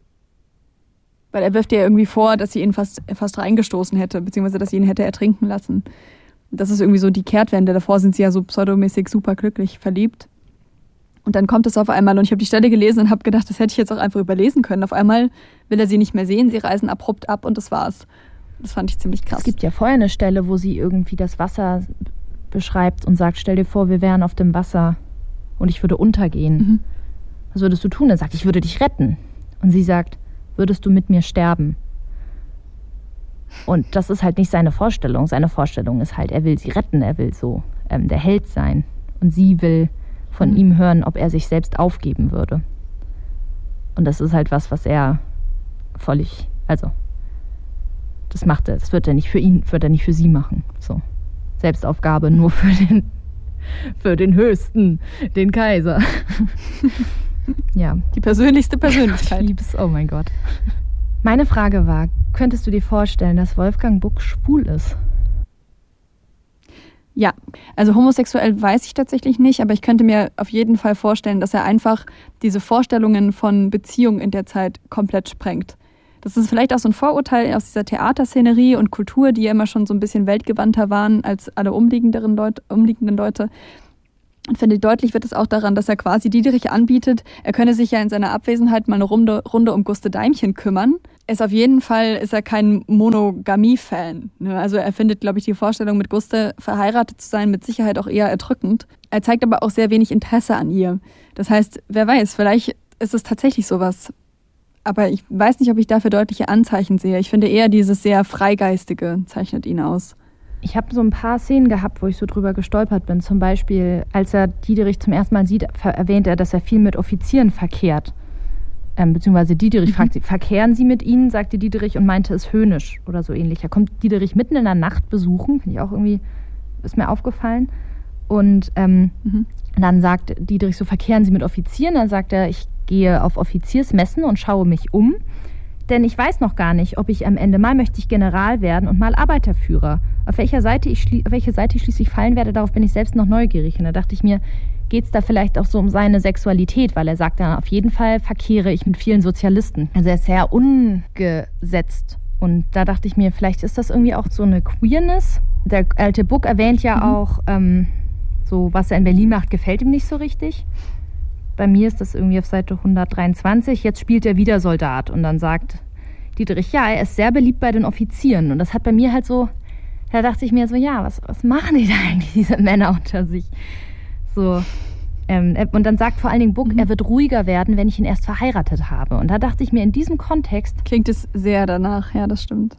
Weil er wirft ihr irgendwie vor, dass sie ihn fast, fast reingestoßen hätte, beziehungsweise dass sie ihn hätte ertrinken lassen. Das ist irgendwie so die Kehrtwende. Davor sind sie ja so pseudomäßig super glücklich verliebt. Und dann kommt es auf einmal, und ich habe die Stelle gelesen und habe gedacht, das hätte ich jetzt auch einfach überlesen können. Auf einmal will er sie nicht mehr sehen, sie reisen abrupt ab und das war's. Das fand ich ziemlich krass. Es gibt ja vorher eine Stelle, wo sie irgendwie das Wasser beschreibt und sagt, stell dir vor, wir wären auf dem Wasser. Und ich würde untergehen. Mhm. Was würdest du tun? Er sagt, ich würde dich retten. Und sie sagt, würdest du mit mir sterben? Und das ist halt nicht seine Vorstellung. Seine Vorstellung ist halt, er will sie retten, er will so ähm, der Held sein. Und sie will von mhm. ihm hören, ob er sich selbst aufgeben würde. Und das ist halt was, was er völlig, also, das macht er, das wird er nicht für ihn, wird er nicht für sie machen. So. Selbstaufgabe nur für den Für den Höchsten, den Kaiser. Ja. Die persönlichste Persönlichkeit. Ich lieb's, oh mein Gott. Meine Frage war, könntest du dir vorstellen, dass Wolfgang Buck schwul ist? Ja, also homosexuell weiß ich tatsächlich nicht, aber ich könnte mir auf jeden Fall vorstellen, dass er einfach diese Vorstellungen von Beziehung in der Zeit komplett sprengt. Das ist vielleicht auch so ein Vorurteil aus dieser Theaterszenerie und Kultur, die ja immer schon so ein bisschen weltgewandter waren als alle umliegenden Leute. Umliegenden Leute. Und finde, deutlich wird es auch daran, dass er quasi Diederich anbietet, er könne sich ja in seiner Abwesenheit mal eine Runde, Runde um Guste Daimchen kümmern. Er ist auf jeden Fall ist er kein Monogamie-Fan. Also er findet, glaube ich, die Vorstellung, mit Guste verheiratet zu sein, mit Sicherheit auch eher erdrückend. Er zeigt aber auch sehr wenig Interesse an ihr. Das heißt, wer weiß, vielleicht ist es tatsächlich sowas. Aber ich weiß nicht, ob ich dafür deutliche Anzeichen sehe. Ich finde eher dieses sehr Freigeistige zeichnet ihn aus. Ich habe so ein paar Szenen gehabt, wo ich so drüber gestolpert bin. Zum Beispiel, als er Diederich zum ersten Mal sieht, erwähnt er, dass er viel mit Offizieren verkehrt. Ähm, beziehungsweise Diederich mhm. fragt sie, verkehren Sie mit ihnen, sagte Diederich und meinte es höhnisch oder so ähnlich. Er kommt Diederich mitten in der Nacht besuchen, finde ich auch irgendwie, ist mir aufgefallen. Und ähm, mhm. dann sagt Diederich so, verkehren Sie mit Offizieren? Dann sagt er, ich gehe auf Offiziersmessen und schaue mich um. Denn ich weiß noch gar nicht, ob ich am Ende mal möchte ich General werden und mal Arbeiterführer. Auf welcher Seite ich, schli- auf welche Seite ich schließlich fallen werde, darauf bin ich selbst noch neugierig. Und da dachte ich mir, geht es da vielleicht auch so um seine Sexualität? Weil er sagt dann, auf jeden Fall verkehre ich mit vielen Sozialisten. Also er ist sehr ungesetzt. Und da dachte ich mir, vielleicht ist das irgendwie auch so eine Queerness. Der alte Buck erwähnt ja mhm. auch, ähm, so was er in Berlin macht, gefällt ihm nicht so richtig. Bei mir ist das irgendwie auf Seite hundertdreiundzwanzig. Jetzt spielt er wieder Soldat. Und dann sagt Diederich, ja, er ist sehr beliebt bei den Offizieren. Und das hat bei mir halt so, da dachte ich mir so, ja, was, was machen die da eigentlich, diese Männer unter sich? So. Ähm, und dann sagt vor allen Dingen Buck, mhm. er wird ruhiger werden, wenn ich ihn erst verheiratet habe. Und da dachte ich mir, in diesem Kontext... Klingt es sehr danach, ja, das stimmt.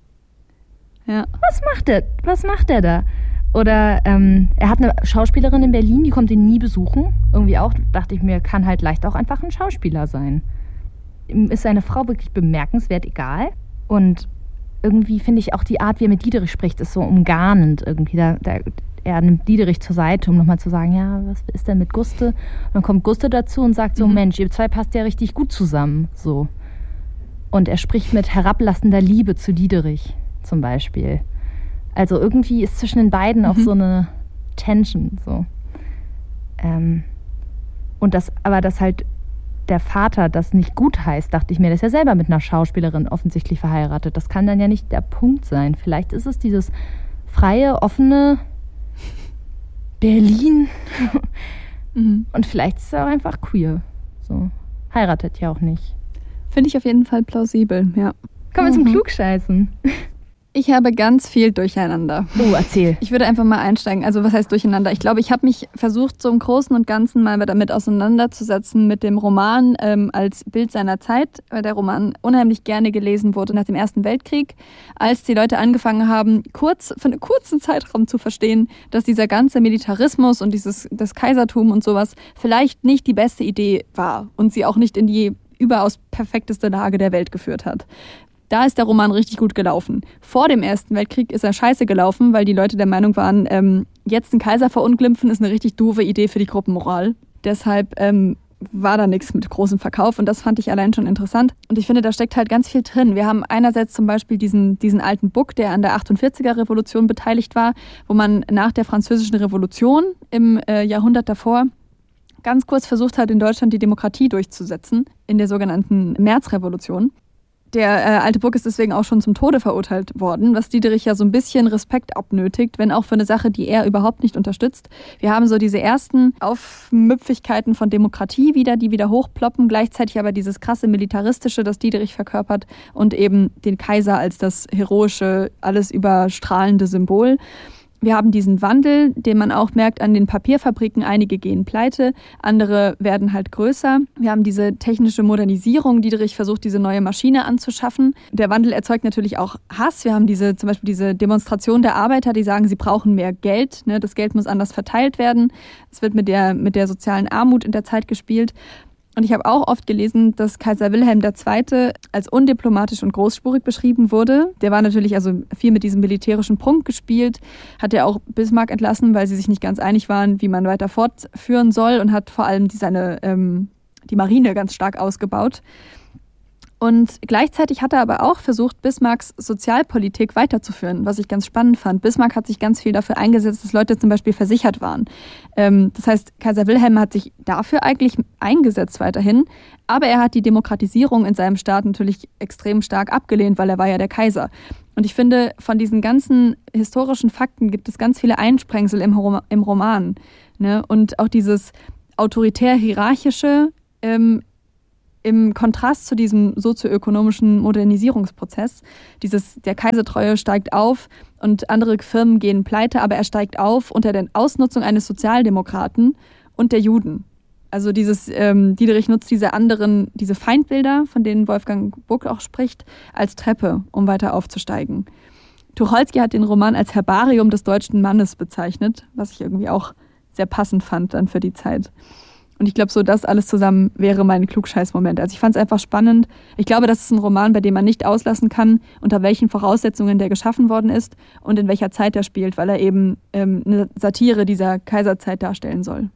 Ja. Was macht er? Was macht er da? Oder ähm, er hat eine Schauspielerin in Berlin, die kommt ihn nie besuchen. Irgendwie auch, dachte ich mir, kann halt leicht auch einfach ein Schauspieler sein. Ihm ist seine Frau wirklich bemerkenswert egal. Und irgendwie finde ich auch die Art, wie er mit Diederich spricht, ist so umgarnend irgendwie. Da, da, er nimmt Diederich zur Seite, um nochmal zu sagen, ja, was ist denn mit Guste? Und dann kommt Guste dazu und sagt so, mhm. Mensch, ihr zwei passt ja richtig gut zusammen. So. Und er spricht mit herablassender Liebe zu Diederich zum Beispiel. Also irgendwie ist zwischen den beiden auch mhm. so eine Tension. So. Ähm, und das, aber dass halt der Vater das nicht gut heißt, dachte ich mir, der ist ja selber mit einer Schauspielerin offensichtlich verheiratet. Das kann dann ja nicht der Punkt sein. Vielleicht ist es dieses freie, offene Berlin. mhm. Und vielleicht ist er auch einfach queer. So. Heiratet ja auch nicht. Finde ich auf jeden Fall plausibel, ja. Kommen wir mhm. zum Klugscheißen. Ich habe ganz viel Durcheinander. Oh, erzähl. Ich würde einfach mal einsteigen. Also was heißt Durcheinander? Ich glaube, ich habe mich versucht, so im Großen und Ganzen mal damit auseinanderzusetzen mit dem Roman ähm, als Bild seiner Zeit, weil der Roman unheimlich gerne gelesen wurde nach dem Ersten Weltkrieg, als die Leute angefangen haben, kurz für einen kurzen Zeitraum zu verstehen, dass dieser ganze Militarismus und dieses das Kaisertum und sowas vielleicht nicht die beste Idee war und sie auch nicht in die überaus perfekteste Lage der Welt geführt hat. Da ist der Roman richtig gut gelaufen. Vor dem Ersten Weltkrieg ist er scheiße gelaufen, weil die Leute der Meinung waren, ähm, jetzt einen Kaiser verunglimpfen ist eine richtig doofe Idee für die Gruppenmoral. Deshalb ähm, war da nichts mit großem Verkauf und das fand ich allein schon interessant. Und ich finde, da steckt halt ganz viel drin. Wir haben einerseits zum Beispiel diesen, diesen alten Buck, der an der achtundvierziger-Revolution beteiligt war, wo man nach der Französischen Revolution im äh, Jahrhundert davor ganz kurz versucht hat, in Deutschland die Demokratie durchzusetzen, in der sogenannten Märzrevolution. Der äh, alte Buck ist deswegen auch schon zum Tode verurteilt worden, was Diederich ja so ein bisschen Respekt abnötigt, wenn auch für eine Sache, die er überhaupt nicht unterstützt. Wir haben so diese ersten Aufmüpfigkeiten von Demokratie wieder, die wieder hochploppen, gleichzeitig aber dieses krasse Militaristische, das Diederich verkörpert und eben den Kaiser als das heroische, alles überstrahlende Symbol. Wir haben diesen Wandel, den man auch merkt an den Papierfabriken. Einige gehen pleite, andere werden halt größer. Wir haben diese technische Modernisierung. Diederich versucht, diese neue Maschine anzuschaffen. Der Wandel erzeugt natürlich auch Hass. Wir haben diese, zum Beispiel diese Demonstration der Arbeiter, die sagen, sie brauchen mehr Geld. Ne? Das Geld muss anders verteilt werden. Es wird mit der, mit der sozialen Armut in der Zeit gespielt. Und ich habe auch oft gelesen, dass Kaiser Wilhelm der Zweite als undiplomatisch und großspurig beschrieben wurde. Der war natürlich also viel mit diesem militärischen Prunk gespielt, hat ja auch Bismarck entlassen, weil sie sich nicht ganz einig waren, wie man weiter fortführen soll und hat vor allem die, seine, ähm, die Marine ganz stark ausgebaut. Und gleichzeitig hat er aber auch versucht, Bismarcks Sozialpolitik weiterzuführen, was ich ganz spannend fand. Bismarck hat sich ganz viel dafür eingesetzt, dass Leute zum Beispiel versichert waren. Das heißt, Kaiser Wilhelm hat sich dafür eigentlich eingesetzt weiterhin, aber er hat die Demokratisierung in seinem Staat natürlich extrem stark abgelehnt, weil er war ja der Kaiser. Und ich finde, von diesen ganzen historischen Fakten gibt es ganz viele Einsprengsel im, Rom- im Roman. Ne? Und auch dieses autoritär-hierarchische ähm, im Kontrast zu diesem sozioökonomischen Modernisierungsprozess. Dieses, der Kaisertreue steigt auf und andere Firmen gehen pleite, aber er steigt auf unter der Ausnutzung eines Sozialdemokraten und der Juden. Also dieses, ähm, Diederich nutzt diese anderen, diese Feindbilder, von denen Wolfgang Buck auch spricht, als Treppe, um weiter aufzusteigen. Tucholsky hat den Roman als Herbarium des deutschen Mannes bezeichnet, was ich irgendwie auch sehr passend fand dann für die Zeit. Und ich glaube, so das alles zusammen wäre mein Klugscheiß-Moment. Also ich fand es einfach spannend. Ich glaube, das ist ein Roman, bei dem man nicht auslassen kann, unter welchen Voraussetzungen der geschaffen worden ist und in welcher Zeit er spielt, weil er eben ähm, eine Satire dieser Kaiserzeit darstellen soll.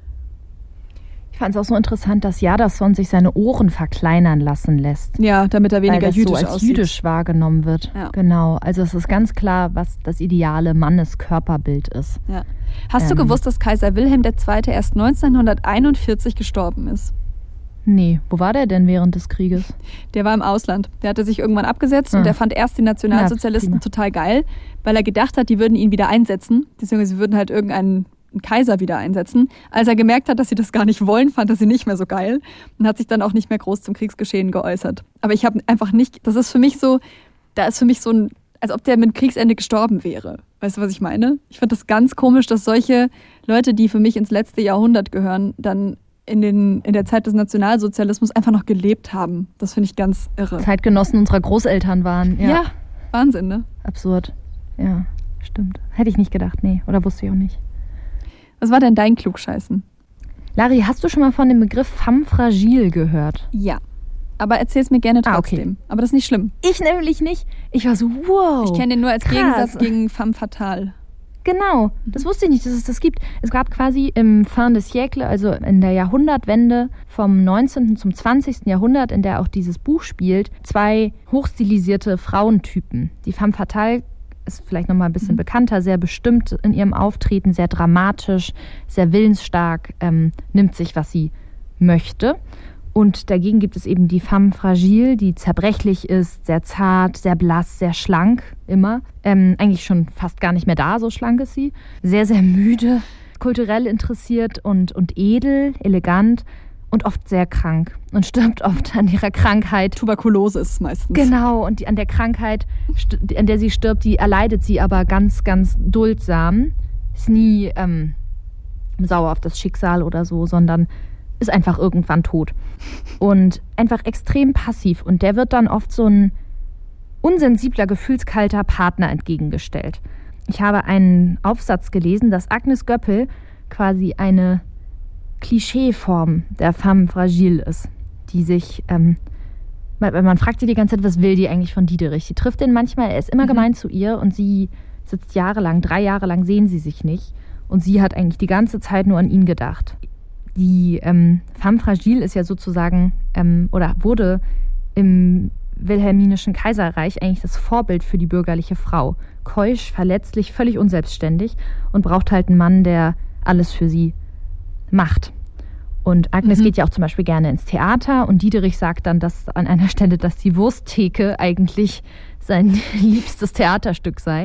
Ich fand es auch so interessant, dass Jadassohn sich seine Ohren verkleinern lassen lässt. Ja, damit er weniger weil das jüdisch so als aussieht. jüdisch wahrgenommen wird. Ja. Genau. Also es ist ganz klar, was das ideale Manneskörperbild ist. Ja. Hast Ähm. du gewusst, dass Kaiser Wilhelm der Zweite erst neunzehnhunderteinundvierzig gestorben ist? Nee, wo war der denn während des Krieges? Der war im Ausland. Der hatte sich irgendwann abgesetzt Ah. und der fand erst die Nationalsozialisten Ja, total geil, weil er gedacht hat, die würden ihn wieder einsetzen. Beziehungsweise sie würden halt irgendeinen Kaiser wieder einsetzen. Als er gemerkt hat, dass sie das gar nicht wollen, fand er sie nicht mehr so geil und hat sich dann auch nicht mehr groß zum Kriegsgeschehen geäußert. Aber ich habe einfach nicht, das ist für mich so, da ist für mich so ein, als ob der mit Kriegsende gestorben wäre. Weißt du, was ich meine? Ich finde das ganz komisch, dass solche Leute, die für mich ins letzte Jahrhundert gehören, dann in, den, in der Zeit des Nationalsozialismus einfach noch gelebt haben. Das finde ich ganz irre. Zeitgenossen unserer Großeltern waren. Ja, Ja, Wahnsinn, ne? absurd. Ja, stimmt. Hätte ich nicht gedacht, nee. Oder wusste ich auch nicht. Was war denn dein Klugscheißen? Lari, hast du schon mal von dem Begriff femme fragile gehört? Ja. Aber erzähl's mir gerne Ah, okay. trotzdem. Aber das ist nicht schlimm. Ich nämlich nicht. Ich war so, wow. Ich kenne den nur als krass. Gegensatz gegen femme fatale. Genau, das wusste ich nicht, dass es das gibt. Es gab quasi im fin de siècle, also in der Jahrhundertwende vom neunzehnten zum zwanzigsten Jahrhundert, in der auch dieses Buch spielt, zwei hochstilisierte Frauentypen. Die femme fatale ist vielleicht nochmal ein bisschen mhm. bekannter, sehr bestimmt in ihrem Auftreten, sehr dramatisch, sehr willensstark, ähm, nimmt sich, was sie möchte. Und dagegen gibt es eben die femme fragile, die zerbrechlich ist, sehr zart, sehr blass, sehr schlank, immer. Ähm, eigentlich schon fast gar nicht mehr da, so schlank ist sie. Sehr, sehr müde, kulturell interessiert und, und edel, elegant und oft sehr krank und stirbt oft an ihrer Krankheit. Tuberkulose ist es meistens. Genau, und die, an der Krankheit, an der sie stirbt, die erleidet sie aber ganz, ganz duldsam. Ist nie ähm, sauer auf das Schicksal oder so, sondern ist einfach irgendwann tot. Und einfach extrem passiv. Und der wird dann oft so ein unsensibler, gefühlskalter Partner entgegengestellt. Ich habe einen Aufsatz gelesen, dass Agnes Göppel quasi eine Klischeeform der femme fragile ist, die sich, ähm, man fragt sie die ganze Zeit, was will die eigentlich von Diederich? Sie trifft ihn manchmal, er ist immer mhm. gemein zu ihr und sie sitzt jahrelang, drei Jahre lang sehen sie sich nicht und sie hat eigentlich die ganze Zeit nur an ihn gedacht. Die ähm, femme fragile ist ja sozusagen, ähm, oder wurde im wilhelminischen Kaiserreich eigentlich das Vorbild für die bürgerliche Frau. Keusch, verletzlich, völlig unselbstständig und braucht halt einen Mann, der alles für sie macht. Und Agnes mhm. geht ja auch zum Beispiel gerne ins Theater und Diederich sagt dann dass an einer Stelle, dass die Wursttheke eigentlich sein liebstes Theaterstück sei.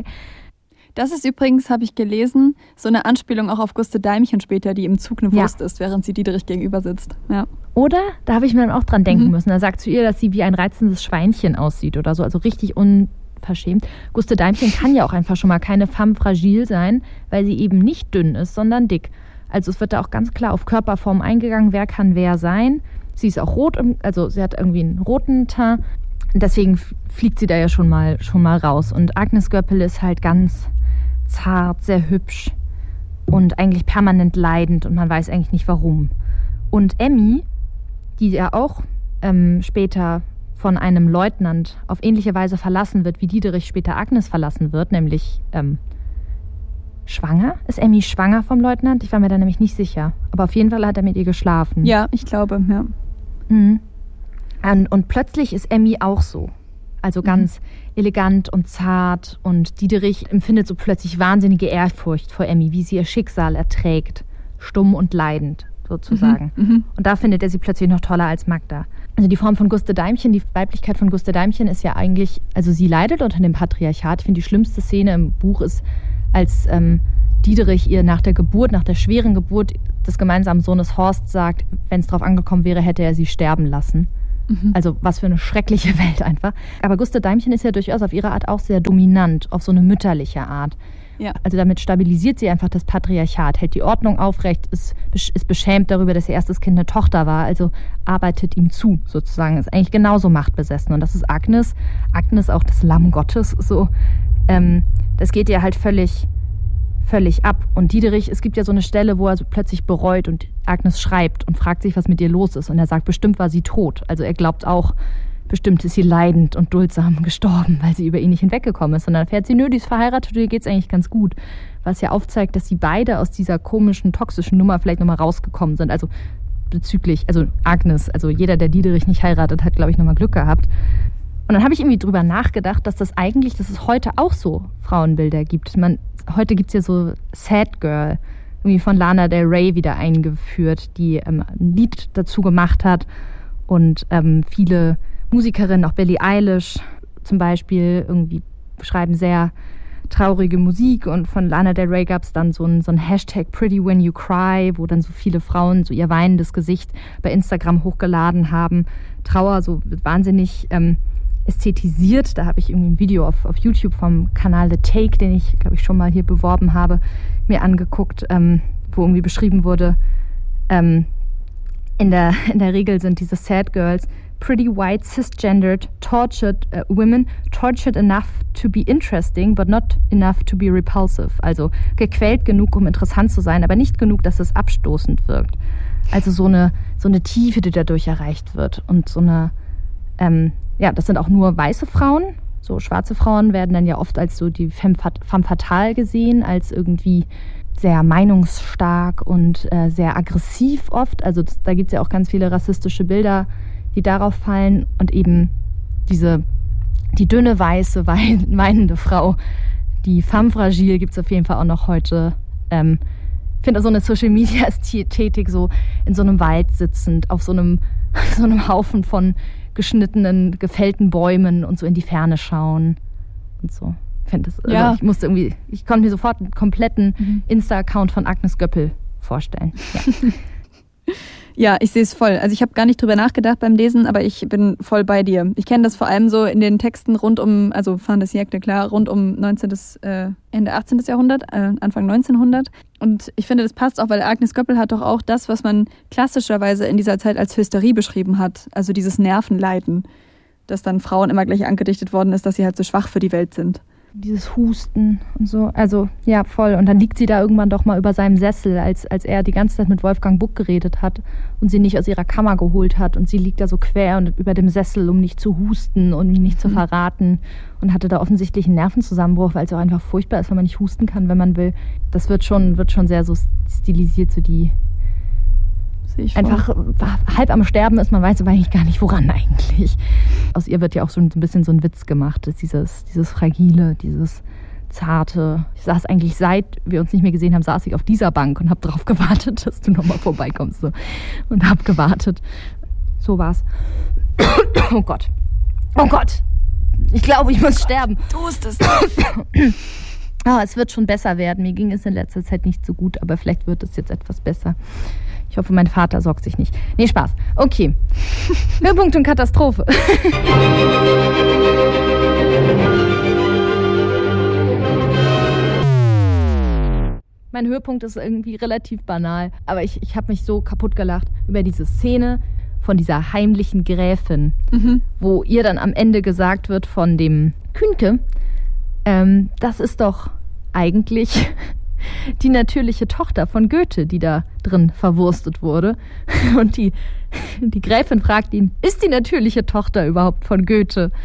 Das ist übrigens, habe ich gelesen, so eine Anspielung auch auf Guste Deimchen später, die im Zug eine Wurst ja. ist, während sie Diederich gegenüber sitzt. Ja. Oder, da habe ich mir dann auch dran denken mhm. müssen, er sagt zu ihr, dass sie wie ein reizendes Schweinchen aussieht oder so, also richtig unverschämt. Guste Deimchen kann ja auch einfach schon mal keine femme fragile sein, weil sie eben nicht dünn ist, sondern dick. Also es wird da auch ganz klar auf Körperform eingegangen, wer kann wer sein. Sie ist auch rot, also sie hat irgendwie einen roten Teint, deswegen fliegt sie da ja schon mal, schon mal raus. Und Agnes Göppel ist halt ganz zart, sehr hübsch und eigentlich permanent leidend und man weiß eigentlich nicht warum. Und Emmy, die ja auch ähm, später von einem Leutnant auf ähnliche Weise verlassen wird, wie Diederich später Agnes verlassen wird, nämlich ähm, schwanger? Ist Emmy schwanger vom Leutnant? Ich war mir da nämlich nicht sicher. Aber auf jeden Fall hat er mit ihr geschlafen. Ja, ich glaube, ja. Mhm. Und, und plötzlich ist Emmy auch so. Also ganz mhm. elegant und zart. Und Diederich empfindet so plötzlich wahnsinnige Ehrfurcht vor Emmy, wie sie ihr Schicksal erträgt. Stumm und leidend, sozusagen. Mhm. Mhm. Und da findet er sie plötzlich noch toller als Magda. Also die Form von Guste Deimchen, die Weiblichkeit von Guste Deimchen ist ja eigentlich, also sie leidet unter dem Patriarchat. Ich finde, die schlimmste Szene im Buch ist, als ähm, Diederich ihr nach der Geburt, nach der schweren Geburt des gemeinsamen Sohnes Horst sagt, wenn es drauf angekommen wäre, hätte er sie sterben lassen. Mhm. Also was für eine schreckliche Welt einfach. Aber Guste Deimchen ist ja durchaus auf ihre Art auch sehr dominant, auf so eine mütterliche Art. Ja. Also damit stabilisiert sie einfach das Patriarchat, hält die Ordnung aufrecht, ist, ist beschämt darüber, dass ihr erstes Kind eine Tochter war, also arbeitet ihm zu sozusagen, ist eigentlich genauso machtbesessen. Und das ist Agnes, Agnes auch das Lamm Gottes, so. Ähm, das geht ihr halt völlig, völlig ab. Und Diederich, es gibt ja so eine Stelle, wo er so plötzlich bereut und Agnes schreibt und fragt sich, was mit ihr los ist. Und er sagt, bestimmt war sie tot. Also er glaubt auch, bestimmt ist sie leidend und duldsam gestorben, weil sie über ihn nicht hinweggekommen ist. Und dann erfährt sie, nö, die ist verheiratet und ihr geht's eigentlich ganz gut. Was ja aufzeigt, dass sie beide aus dieser komischen, toxischen Nummer vielleicht nochmal rausgekommen sind. Also bezüglich, also Agnes, also jeder, der Diederich nicht heiratet, hat, glaube ich, nochmal Glück gehabt. Und dann habe ich irgendwie drüber nachgedacht, dass das eigentlich, dass es heute auch so Frauenbilder gibt. Man, heute gibt es ja so Sad Girl, irgendwie von Lana Del Rey wieder eingeführt, die ähm, ein Lied dazu gemacht hat. Und ähm, viele Musikerinnen, auch Billie Eilish zum Beispiel, irgendwie schreiben sehr traurige Musik. Und von Lana Del Rey gab es dann so ein, so ein Hashtag Pretty When You Cry, wo dann so viele Frauen so ihr weinendes Gesicht bei Instagram hochgeladen haben. Trauer so wahnsinnig ähm, ästhetisiert. Da habe ich irgendwie ein Video auf, auf YouTube vom Kanal The Take, den ich, glaube ich, schon mal hier beworben habe, mir angeguckt, ähm, wo irgendwie beschrieben wurde, ähm, in der, in der Regel sind diese Sad Girls pretty white, cisgendered, tortured uh, women, tortured enough to be interesting, but not enough to be repulsive. Also gequält genug, um interessant zu sein, aber nicht genug, dass es abstoßend wirkt. Also so eine, so eine Tiefe, die dadurch erreicht wird. Und so eine, ähm, ja, das sind auch nur weiße Frauen. So schwarze Frauen werden dann ja oft als so die femme fatale gesehen, als irgendwie sehr meinungsstark und äh, sehr aggressiv oft. Also das, da gibt es ja auch ganz viele rassistische Bilder, die darauf fallen. Und eben diese, die dünne, weiße, weinende Frau, die femme fragile, gibt es auf jeden Fall auch noch heute. Ähm, ich finde so eine Social-Media-Ästhetik, so in so einem Wald sitzend, auf so einem, so einem Haufen von geschnittenen, gefällten Bäumen und so in die Ferne schauen und so. Ich finde das, ja. also ich musste irgendwie, ich konnte mir sofort einen kompletten mhm. Insta-Account von Agnes Göppel vorstellen. Ja. Ja, ich sehe es voll. Also ich habe gar nicht drüber nachgedacht beim Lesen, aber ich bin voll bei dir. Ich kenne das vor allem so in den Texten rund um, also Fin de siècle, klar, rund um neunzehntes, äh, Ende achtzehnten. Jahrhundert, äh, Anfang neunzehnhundert. Und ich finde, das passt auch, weil Agnes Göppel hat doch auch das, was man klassischerweise in dieser Zeit als Hysterie beschrieben hat. Also dieses Nervenleiden, dass dann Frauen immer gleich angedichtet worden ist, dass sie halt so schwach für die Welt sind. Dieses Husten und so, also ja, voll. Und dann liegt sie da irgendwann doch mal über seinem Sessel, als, als er die ganze Zeit mit Wolfgang Buck geredet hat und sie nicht aus ihrer Kammer geholt hat. Und sie liegt da so quer und über dem Sessel, um nicht zu husten und ihn nicht zu verraten. Und hatte da offensichtlich einen Nervenzusammenbruch, weil es auch einfach furchtbar ist, wenn man nicht husten kann, wenn man will. Das wird schon, wird schon sehr so stilisiert, so die einfach halb am Sterben ist, man weiß aber eigentlich gar nicht, woran eigentlich. Aus ihr wird ja auch so ein bisschen so ein Witz gemacht, dass dieses, dieses Fragile, dieses Zarte. Ich saß eigentlich, seit wir uns nicht mehr gesehen haben, saß ich auf dieser Bank und habe darauf gewartet, dass du nochmal vorbeikommst. So. Und habe gewartet. So war's. Oh Gott. Oh Gott. Ich glaube, ich muss sterben. Du hustest. Ah, es wird schon besser werden. Mir ging es in letzter Zeit nicht so gut, aber vielleicht wird es jetzt etwas besser. Ich hoffe, mein Vater sorgt sich nicht. Nee, Spaß. Okay. Höhepunkt und Katastrophe. Mein Höhepunkt ist irgendwie relativ banal, aber ich, ich habe mich so kaputt gelacht über diese Szene von dieser heimlichen Gräfin, mhm. wo ihr dann am Ende gesagt wird von dem Kühnke, ähm, das ist doch eigentlich die natürliche Tochter von Goethe, die da drin verwurstet wurde. Und die, die Gräfin fragt ihn, ist die natürliche Tochter überhaupt von Goethe?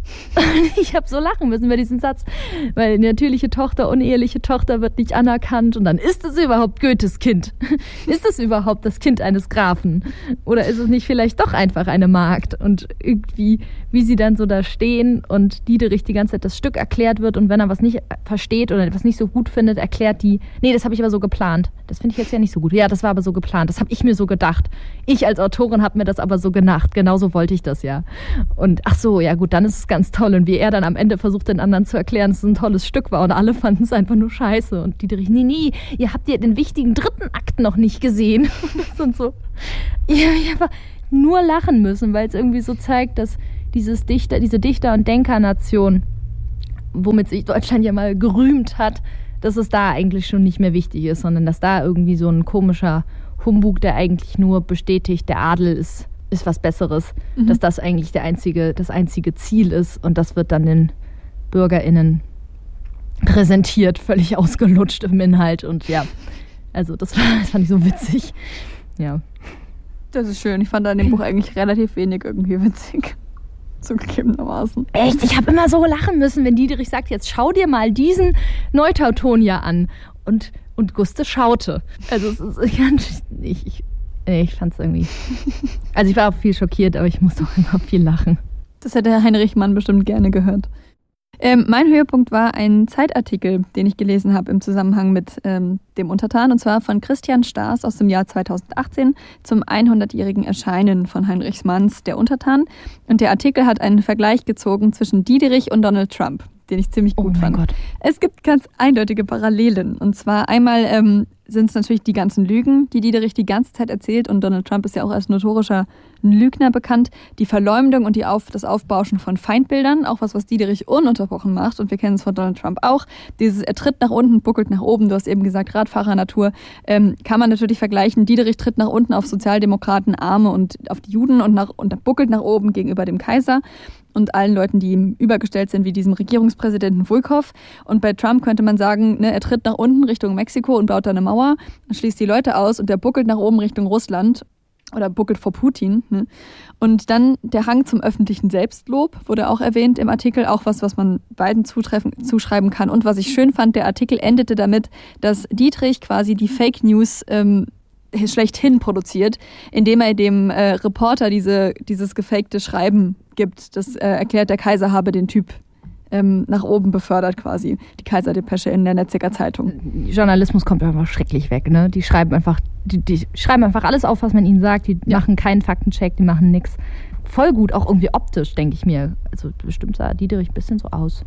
Ich habe so lachen müssen bei diesem Satz, weil natürliche Tochter, uneheliche Tochter wird nicht anerkannt und dann ist es überhaupt Goethes Kind? Ist es überhaupt das Kind eines Grafen? Oder ist es nicht vielleicht doch einfach eine Magd? Und irgendwie, wie sie dann so da stehen und Diederich die ganze Zeit das Stück erklärt wird und wenn er was nicht versteht oder etwas nicht so gut findet, erklärt die, nee, das habe ich aber so geplant. Das finde ich jetzt ja nicht so gut. Ja, das war aber so geplant. Das habe ich mir so gedacht. Ich als Autorin habe mir das aber so gedacht. Genauso wollte ich das ja. Und ach so, ja gut, dann ist es ganz toll. Und wie er dann am Ende versucht, den anderen zu erklären, dass es ein tolles Stück war. Und alle fanden es einfach nur scheiße. Und Diederich, nee, nee, ihr habt ja den wichtigen dritten Akt noch nicht gesehen. Und so. Ja, ich habe nur lachen müssen, weil es irgendwie so zeigt, dass dieses Dichter, diese Dichter- und Denkernation, womit sich Deutschland ja mal gerühmt hat, dass es da eigentlich schon nicht mehr wichtig ist, sondern dass da irgendwie so ein komischer Humbug, der eigentlich nur bestätigt, der Adel ist, ist was Besseres, mhm. dass das eigentlich der einzige, das einzige Ziel ist und das wird dann den BürgerInnen präsentiert, völlig ausgelutscht im Inhalt und ja, also das, war, das fand ich so witzig, ja. Das ist schön, ich fand an dem Buch eigentlich relativ wenig irgendwie witzig. Zugegebenermaßen. Echt? Ich habe immer so lachen müssen, wenn Diederich sagt, jetzt schau dir mal diesen Neutautonia an. Und, und Guste schaute. Also es ist, ich, ich, ich, ich fand es irgendwie... Also ich war auch viel schockiert, aber ich musste auch immer viel lachen. Das hätte Heinrich Mann bestimmt gerne gehört. Ähm, mein Höhepunkt war ein Zeitartikel, den ich gelesen habe im Zusammenhang mit ähm, dem Untertan, und zwar von Christian Staas aus dem Jahr zweitausendachtzehn zum hundertjährigen Erscheinen von Heinrich Manns Der Untertan. Und der Artikel hat einen Vergleich gezogen zwischen Diederich und Donald Trump, den ich ziemlich gut oh mein fand. Gott. Es gibt ganz eindeutige Parallelen. Und zwar einmal ähm, sind es natürlich die ganzen Lügen, die Diederich die ganze Zeit erzählt. Und Donald Trump ist ja auch als notorischer Lügner bekannt. Die Verleumdung und die Auf, das Aufbauschen von Feindbildern, auch was, was Diederich ununterbrochen macht. Und wir kennen es von Donald Trump auch. Dieses, er tritt nach unten, buckelt nach oben. Du hast eben gesagt, Radfahrernatur. Ähm, kann man natürlich vergleichen. Diederich tritt nach unten auf Sozialdemokraten, Arme und auf die Juden und, nach, und buckelt nach oben gegenüber dem Kaiser und allen Leuten, die ihm übergestellt sind, wie diesem Regierungspräsidenten Volkov. Und bei Trump könnte man sagen, ne, er tritt nach unten Richtung Mexiko und baut da eine Mauer und schließt die Leute aus und der buckelt nach oben Richtung Russland oder buckelt vor Putin. Ne? Und dann der Hang zum öffentlichen Selbstlob wurde auch erwähnt im Artikel, auch was, was man beiden zutreffen, zuschreiben kann. Und was ich schön fand, der Artikel endete damit, dass Dietrich quasi die Fake News ähm, schlechthin produziert, indem er dem äh, Reporter diese, dieses gefakte Schreiben gibt. Das äh, erklärt, der Kaiser habe den Typ ähm, nach oben befördert quasi. Die Kaiserdepesche in der Netziger Zeitung. Journalismus kommt einfach schrecklich weg, ne? Die schreiben einfach, die, die schreiben einfach alles auf, was man ihnen sagt. Die ja. machen keinen Faktencheck, die machen nichts. Voll gut, auch irgendwie optisch, denke ich mir. Also bestimmt sah Diederich ein bisschen so aus.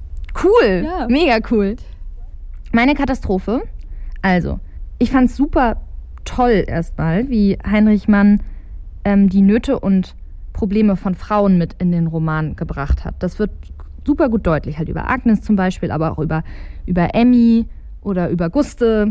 Cool, ja. Mega cool. Meine Katastrophe. Also, ich fand's super toll erstmal, wie Heinrich Mann ähm, die Nöte und Probleme von Frauen mit in den Roman gebracht hat. Das wird super gut deutlich, halt über Agnes zum Beispiel, aber auch über, über Emmy oder über Guste,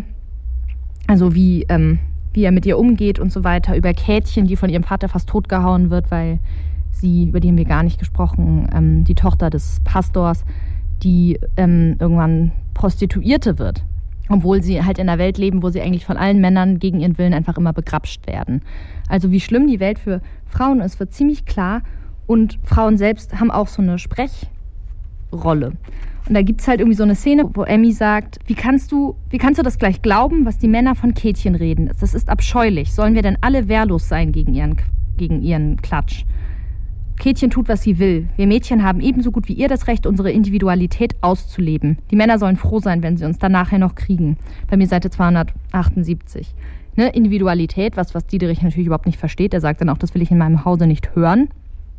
also wie, ähm, wie er mit ihr umgeht und so weiter, über Käthchen, die von ihrem Vater fast totgehauen wird, weil sie, über die haben wir gar nicht gesprochen, ähm, die Tochter des Pastors, die ähm, irgendwann Prostituierte wird. Obwohl sie halt in einer Welt leben, wo sie eigentlich von allen Männern gegen ihren Willen einfach immer begrapscht werden. Also wie schlimm die Welt für Frauen ist, wird ziemlich klar. Und Frauen selbst haben auch so eine Sprechrolle. Und da gibt es halt irgendwie so eine Szene, wo Emmy sagt, wie kannst du, wie kannst du das gleich glauben, was die Männer von Käthchen reden? Das ist abscheulich. Sollen wir denn alle wehrlos sein gegen ihren, gegen ihren Klatsch? Käthchen tut, was sie will. Wir Mädchen haben ebenso gut wie ihr das Recht, unsere Individualität auszuleben. Die Männer sollen froh sein, wenn sie uns dann nachher noch kriegen. Bei mir Seite zweihundertachtundsiebzig. Ne, Individualität, was, was Diederich natürlich überhaupt nicht versteht. Er sagt dann auch, das will ich in meinem Hause nicht hören.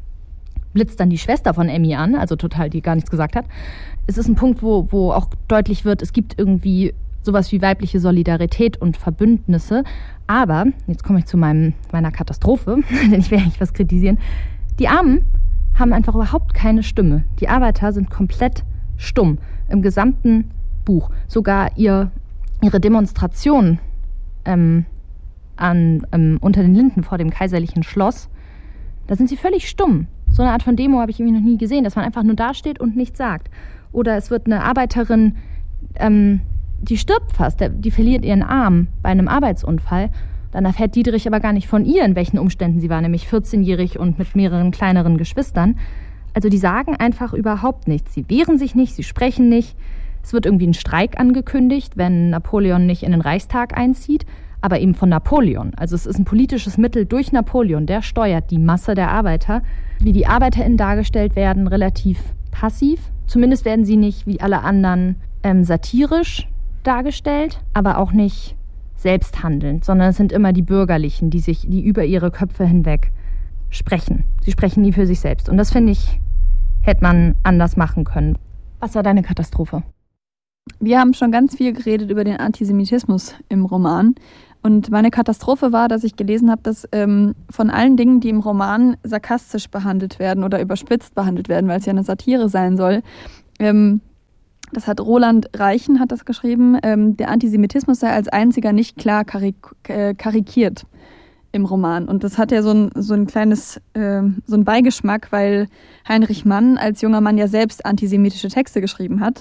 Blitzt dann die Schwester von Emmy an, also total, die gar nichts gesagt hat. Es ist ein Punkt, wo, wo auch deutlich wird, es gibt irgendwie sowas wie weibliche Solidarität und Verbündnisse. Aber, jetzt komme ich zu meinem, meiner Katastrophe, denn ich will eigentlich was kritisieren. Die Armen haben einfach überhaupt keine Stimme. Die Arbeiter sind komplett stumm im gesamten Buch. Sogar ihr, ihre Demonstration ähm, an, ähm, unter den Linden vor dem kaiserlichen Schloss, da sind sie völlig stumm. So eine Art von Demo habe ich irgendwie noch nie gesehen, dass man einfach nur dasteht und nichts sagt. Oder es wird eine Arbeiterin, ähm, die stirbt fast, die verliert ihren Arm bei einem Arbeitsunfall. Dann erfährt Diederich aber gar nicht von ihr, in welchen Umständen sie war, nämlich vierzehnjährig und mit mehreren kleineren Geschwistern. Also die sagen einfach überhaupt nichts. Sie wehren sich nicht, sie sprechen nicht. Es wird irgendwie ein Streik angekündigt, wenn Napoleon nicht in den Reichstag einzieht, aber eben von Napoleon. Also es ist ein politisches Mittel durch Napoleon, der steuert die Masse der Arbeiter. Wie die ArbeiterInnen dargestellt werden, relativ passiv. Zumindest werden sie nicht wie alle anderen ähm, satirisch dargestellt, aber auch nicht selbsthandelnd, sondern es sind immer die Bürgerlichen, die sich, die über ihre Köpfe hinweg sprechen. Sie sprechen nie für sich selbst. Und das, finde ich, hätte man anders machen können. Was war deine Katastrophe? Wir haben schon ganz viel geredet über den Antisemitismus im Roman. Und meine Katastrophe war, dass ich gelesen habe, dass ähm, von allen Dingen, die im Roman sarkastisch behandelt werden oder überspitzt behandelt werden, weil es ja eine Satire sein soll, ähm, das hat Roland Reichen hat das geschrieben, ähm, der Antisemitismus sei als einziger nicht klar karik- äh, karikiert im Roman. Und das hat ja so ein, so ein kleines, äh, so ein Beigeschmack, weil Heinrich Mann als junger Mann ja selbst antisemitische Texte geschrieben hat.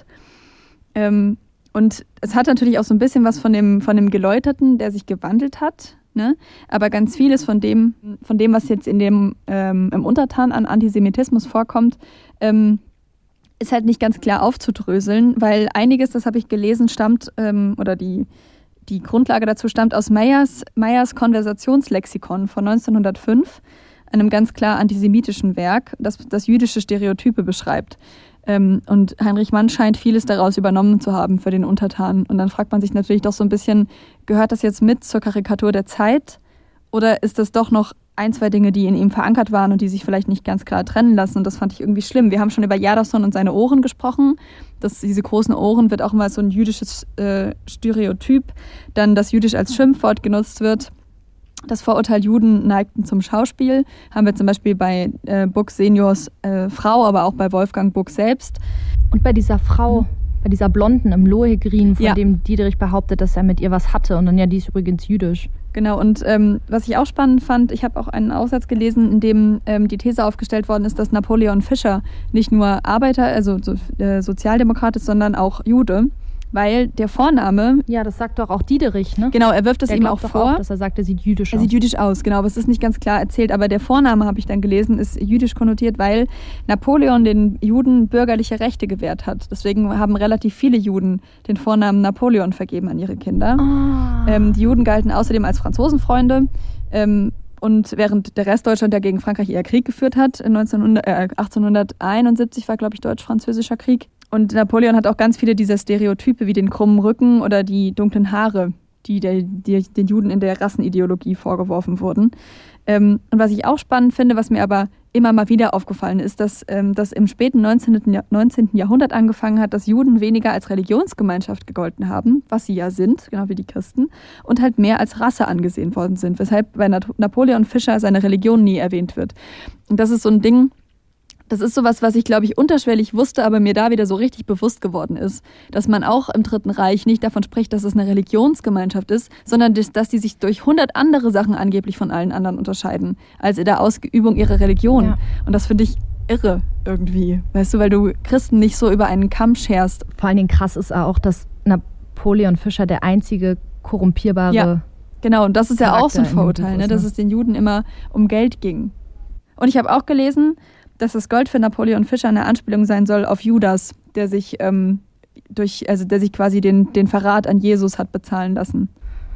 Ähm, und es hat natürlich auch so ein bisschen was von dem, von dem Geläuterten, der sich gewandelt hat, ne? Aber ganz vieles von dem, von dem, was jetzt in dem, ähm, im Untertan an Antisemitismus vorkommt, ähm, ist halt nicht ganz klar aufzudröseln, weil einiges, das habe ich gelesen, stammt, ähm, oder die, die Grundlage dazu stammt aus Meyers, Meyers Konversationslexikon von neunzehnhundertfünf, einem ganz klar antisemitischen Werk, das das jüdische Stereotype beschreibt. Ähm, und Heinrich Mann scheint vieles daraus übernommen zu haben für den Untertan. Und dann fragt man sich natürlich doch so ein bisschen, gehört das jetzt mit zur Karikatur der Zeit? Oder ist das doch noch ein, zwei Dinge, die in ihm verankert waren und die sich vielleicht nicht ganz klar trennen lassen? Und das fand ich irgendwie schlimm. Wir haben schon über Jadassohn und seine Ohren gesprochen. Das, diese großen Ohren wird auch immer so ein jüdisches äh, Stereotyp. Dann, dass Jüdisch als Schimpfwort genutzt wird. Das Vorurteil, Juden neigten zum Schauspiel, haben wir zum Beispiel bei äh, Buck Seniors äh, Frau, aber auch bei Wolfgang Buck selbst. Und bei dieser Frau, mhm. bei dieser Blonden im Lohengrin, von ja. dem Diederich behauptet, dass er mit ihr was hatte. Und dann, ja, die ist übrigens jüdisch. Genau, und ähm, was ich auch spannend fand, ich habe auch einen Aufsatz gelesen, in dem ähm, die These aufgestellt worden ist, dass Napoleon Fischer nicht nur Arbeiter, also so, äh, Sozialdemokrat ist, sondern auch Jude. Weil der Vorname... Ja, das sagt doch auch Diederich, ne? Genau, er wirft es ihm auch vor. Auch, dass er sagt, er sieht jüdisch aus. Er sieht jüdisch aus, genau, aber es ist nicht ganz klar erzählt. Aber der Vorname, habe ich dann gelesen, ist jüdisch konnotiert, weil Napoleon den Juden bürgerliche Rechte gewährt hat. Deswegen haben relativ viele Juden den Vornamen Napoleon vergeben an ihre Kinder. Oh. Ähm, die Juden galten außerdem als Franzosenfreunde. Ähm, und während der Rest Deutschland ja gegen Frankreich eher Krieg geführt hat, in neunzehnhundert, äh, achtzehnhunderteinundsiebzig war, glaube ich, deutsch-französischer Krieg. Und Napoleon hat auch ganz viele dieser Stereotype wie den krummen Rücken oder die dunklen Haare, die, der, die den Juden in der Rassenideologie vorgeworfen wurden. Ähm, und was ich auch spannend finde, was mir aber immer mal wieder aufgefallen ist, dass ähm, das im späten neunzehnten Jahrhundert angefangen hat, dass Juden weniger als Religionsgemeinschaft gegolten haben, was sie ja sind, genau wie die Christen, und halt mehr als Rasse angesehen worden sind, weshalb bei Napoleon Fischer seine Religion nie erwähnt wird. Und das ist so ein Ding, das ist sowas, was ich, glaube ich, unterschwellig wusste, aber mir da wieder so richtig bewusst geworden ist, dass man auch im Dritten Reich nicht davon spricht, dass es eine Religionsgemeinschaft ist, sondern dass die sich durch hundert andere Sachen angeblich von allen anderen unterscheiden, als in der Ausübung ihrer Religion. Ja. Und das finde ich irre irgendwie, weißt du, weil du Christen nicht so über einen Kamm scherst. Vor allen Dingen krass ist auch, dass Napoleon Fischer der einzige korrumpierbare... Ja, genau, und das ist ja auch so ein Vorurteil, ne, dass es den Juden immer um Geld ging. Und ich habe auch gelesen, dass das Gold für Napoleon Fischer eine Anspielung sein soll auf Judas, der sich ähm, durch, also der sich quasi den, den Verrat an Jesus hat bezahlen lassen.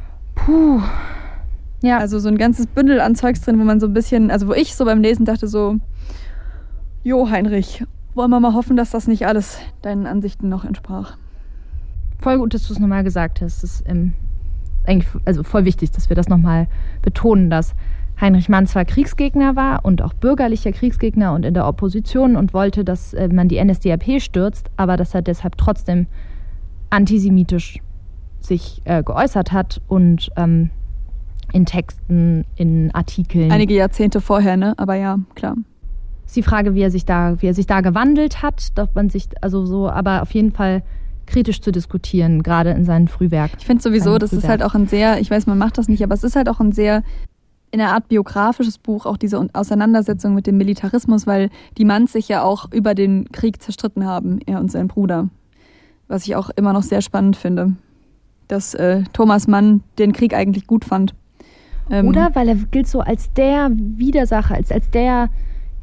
Puh. Ja. Also so ein ganzes Bündel an Zeugs drin, wo man so ein bisschen, also wo ich so beim Lesen dachte so, jo Heinrich, wollen wir mal hoffen, dass das nicht alles deinen Ansichten noch entsprach. Voll gut, dass du es nochmal gesagt hast. Das ist ähm, eigentlich also voll wichtig, dass wir das nochmal betonen, dass Heinrich Mann zwar Kriegsgegner war und auch bürgerlicher Kriegsgegner und in der Opposition und wollte, dass äh, man die N S D A P stürzt, aber dass er deshalb trotzdem antisemitisch sich äh, geäußert hat und ähm, in Texten, in Artikeln. Einige Jahrzehnte vorher, ne? Aber ja, klar. Ist die Frage, wie er sich da, wie er sich da gewandelt hat, dass man sich, also so, aber auf jeden Fall kritisch zu diskutieren, gerade in seinem Frühwerk. Ich finde sowieso, das Frühwerk. Ist halt auch ein sehr, ich weiß, man macht das nicht, aber es ist halt auch ein sehr in einer Art biografisches Buch, auch diese Auseinandersetzung mit dem Militarismus, weil die Manns sich ja auch über den Krieg zerstritten haben, er und sein Bruder. Was ich auch immer noch sehr spannend finde, dass äh, Thomas Mann den Krieg eigentlich gut fand. Ähm, Oder weil er gilt so als der Widersacher, als, als der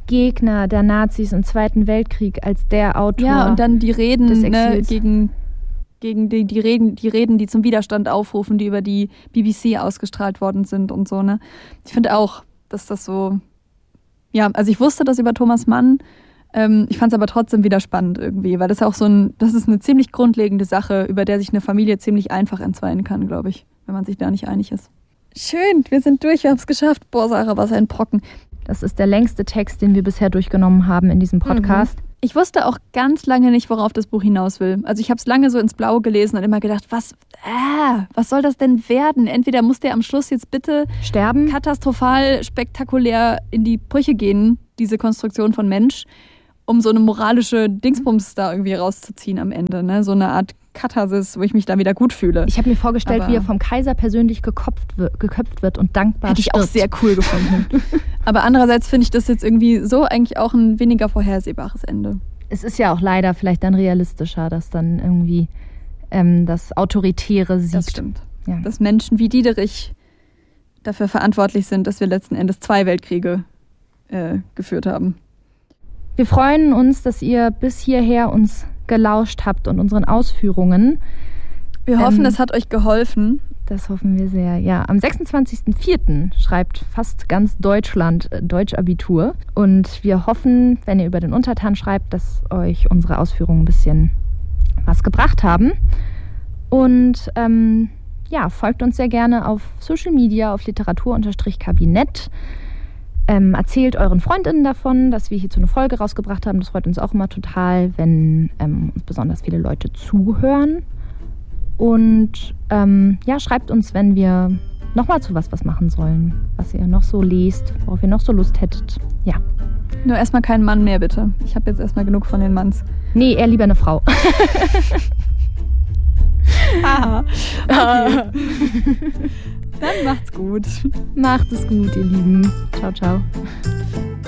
Gegner der Nazis im Zweiten Weltkrieg, als der Autor. Ja, und dann die Reden des ne, Exils. gegen, gegen die, die, Reden, die Reden, die zum Widerstand aufrufen, die über die B B C ausgestrahlt worden sind und so. Ne? Ich finde auch, dass das so... Ja, also ich wusste das über Thomas Mann. Ähm, ich fand es aber trotzdem wieder spannend irgendwie, weil das auch so ein... Das ist eine ziemlich grundlegende Sache, über der sich eine Familie ziemlich einfach entzweien kann, glaube ich, wenn man sich da nicht einig ist. Schön, wir sind durch, wir haben es geschafft. Boah, Sarah, was ein Brocken. Das ist der längste Text, den wir bisher durchgenommen haben in diesem Podcast. Mhm. Ich wusste auch ganz lange nicht, worauf das Buch hinaus will. Also ich habe es lange so ins Blaue gelesen und immer gedacht, was, äh, was soll das denn werden? Entweder muss der am Schluss jetzt bitte sterben, katastrophal, spektakulär in die Brüche gehen, diese Konstruktion von Mensch, um so eine moralische Dingsbums da irgendwie rauszuziehen am Ende. Ne? So eine Art Katharsis, wo ich mich da wieder gut fühle. Ich habe mir vorgestellt, Aber wie er vom Kaiser persönlich geköpft wird, geköpft wird und dankbar Hätte ich stirbt. auch sehr cool gefunden. Aber andererseits finde ich das jetzt irgendwie so eigentlich auch ein weniger vorhersehbares Ende. Es ist ja auch leider vielleicht dann realistischer, dass dann irgendwie ähm, das Autoritäre siegt. Das stimmt. Ja. Dass Menschen wie Diederich dafür verantwortlich sind, dass wir letzten Endes zwei Weltkriege äh, geführt haben. Wir freuen uns, dass ihr bis hierher uns gelauscht habt und unseren Ausführungen. Wir hoffen, ähm, es hat euch geholfen. Das hoffen wir sehr. Ja, am sechsundzwanzigsten vierten schreibt fast ganz Deutschland Deutschabitur. Und wir hoffen, wenn ihr über den Untertan schreibt, dass euch unsere Ausführungen ein bisschen was gebracht haben. Und ähm, ja, folgt uns sehr gerne auf Social Media, auf Literatur-Kabinett. Ähm, erzählt euren Freundinnen davon, dass wir hierzu eine Folge rausgebracht haben. Das freut uns auch immer total, wenn ähm, uns besonders viele Leute zuhören. Und ähm, ja, schreibt uns, wenn wir nochmal zu was was machen sollen, was ihr noch so lest, worauf ihr noch so Lust hättet. Ja. Nur erstmal keinen Mann mehr, bitte. Ich habe jetzt erstmal genug von den Manns. Nee, eher lieber eine Frau. Aha. Okay. Dann macht's gut. Macht es gut, ihr Lieben. Ciao, ciao.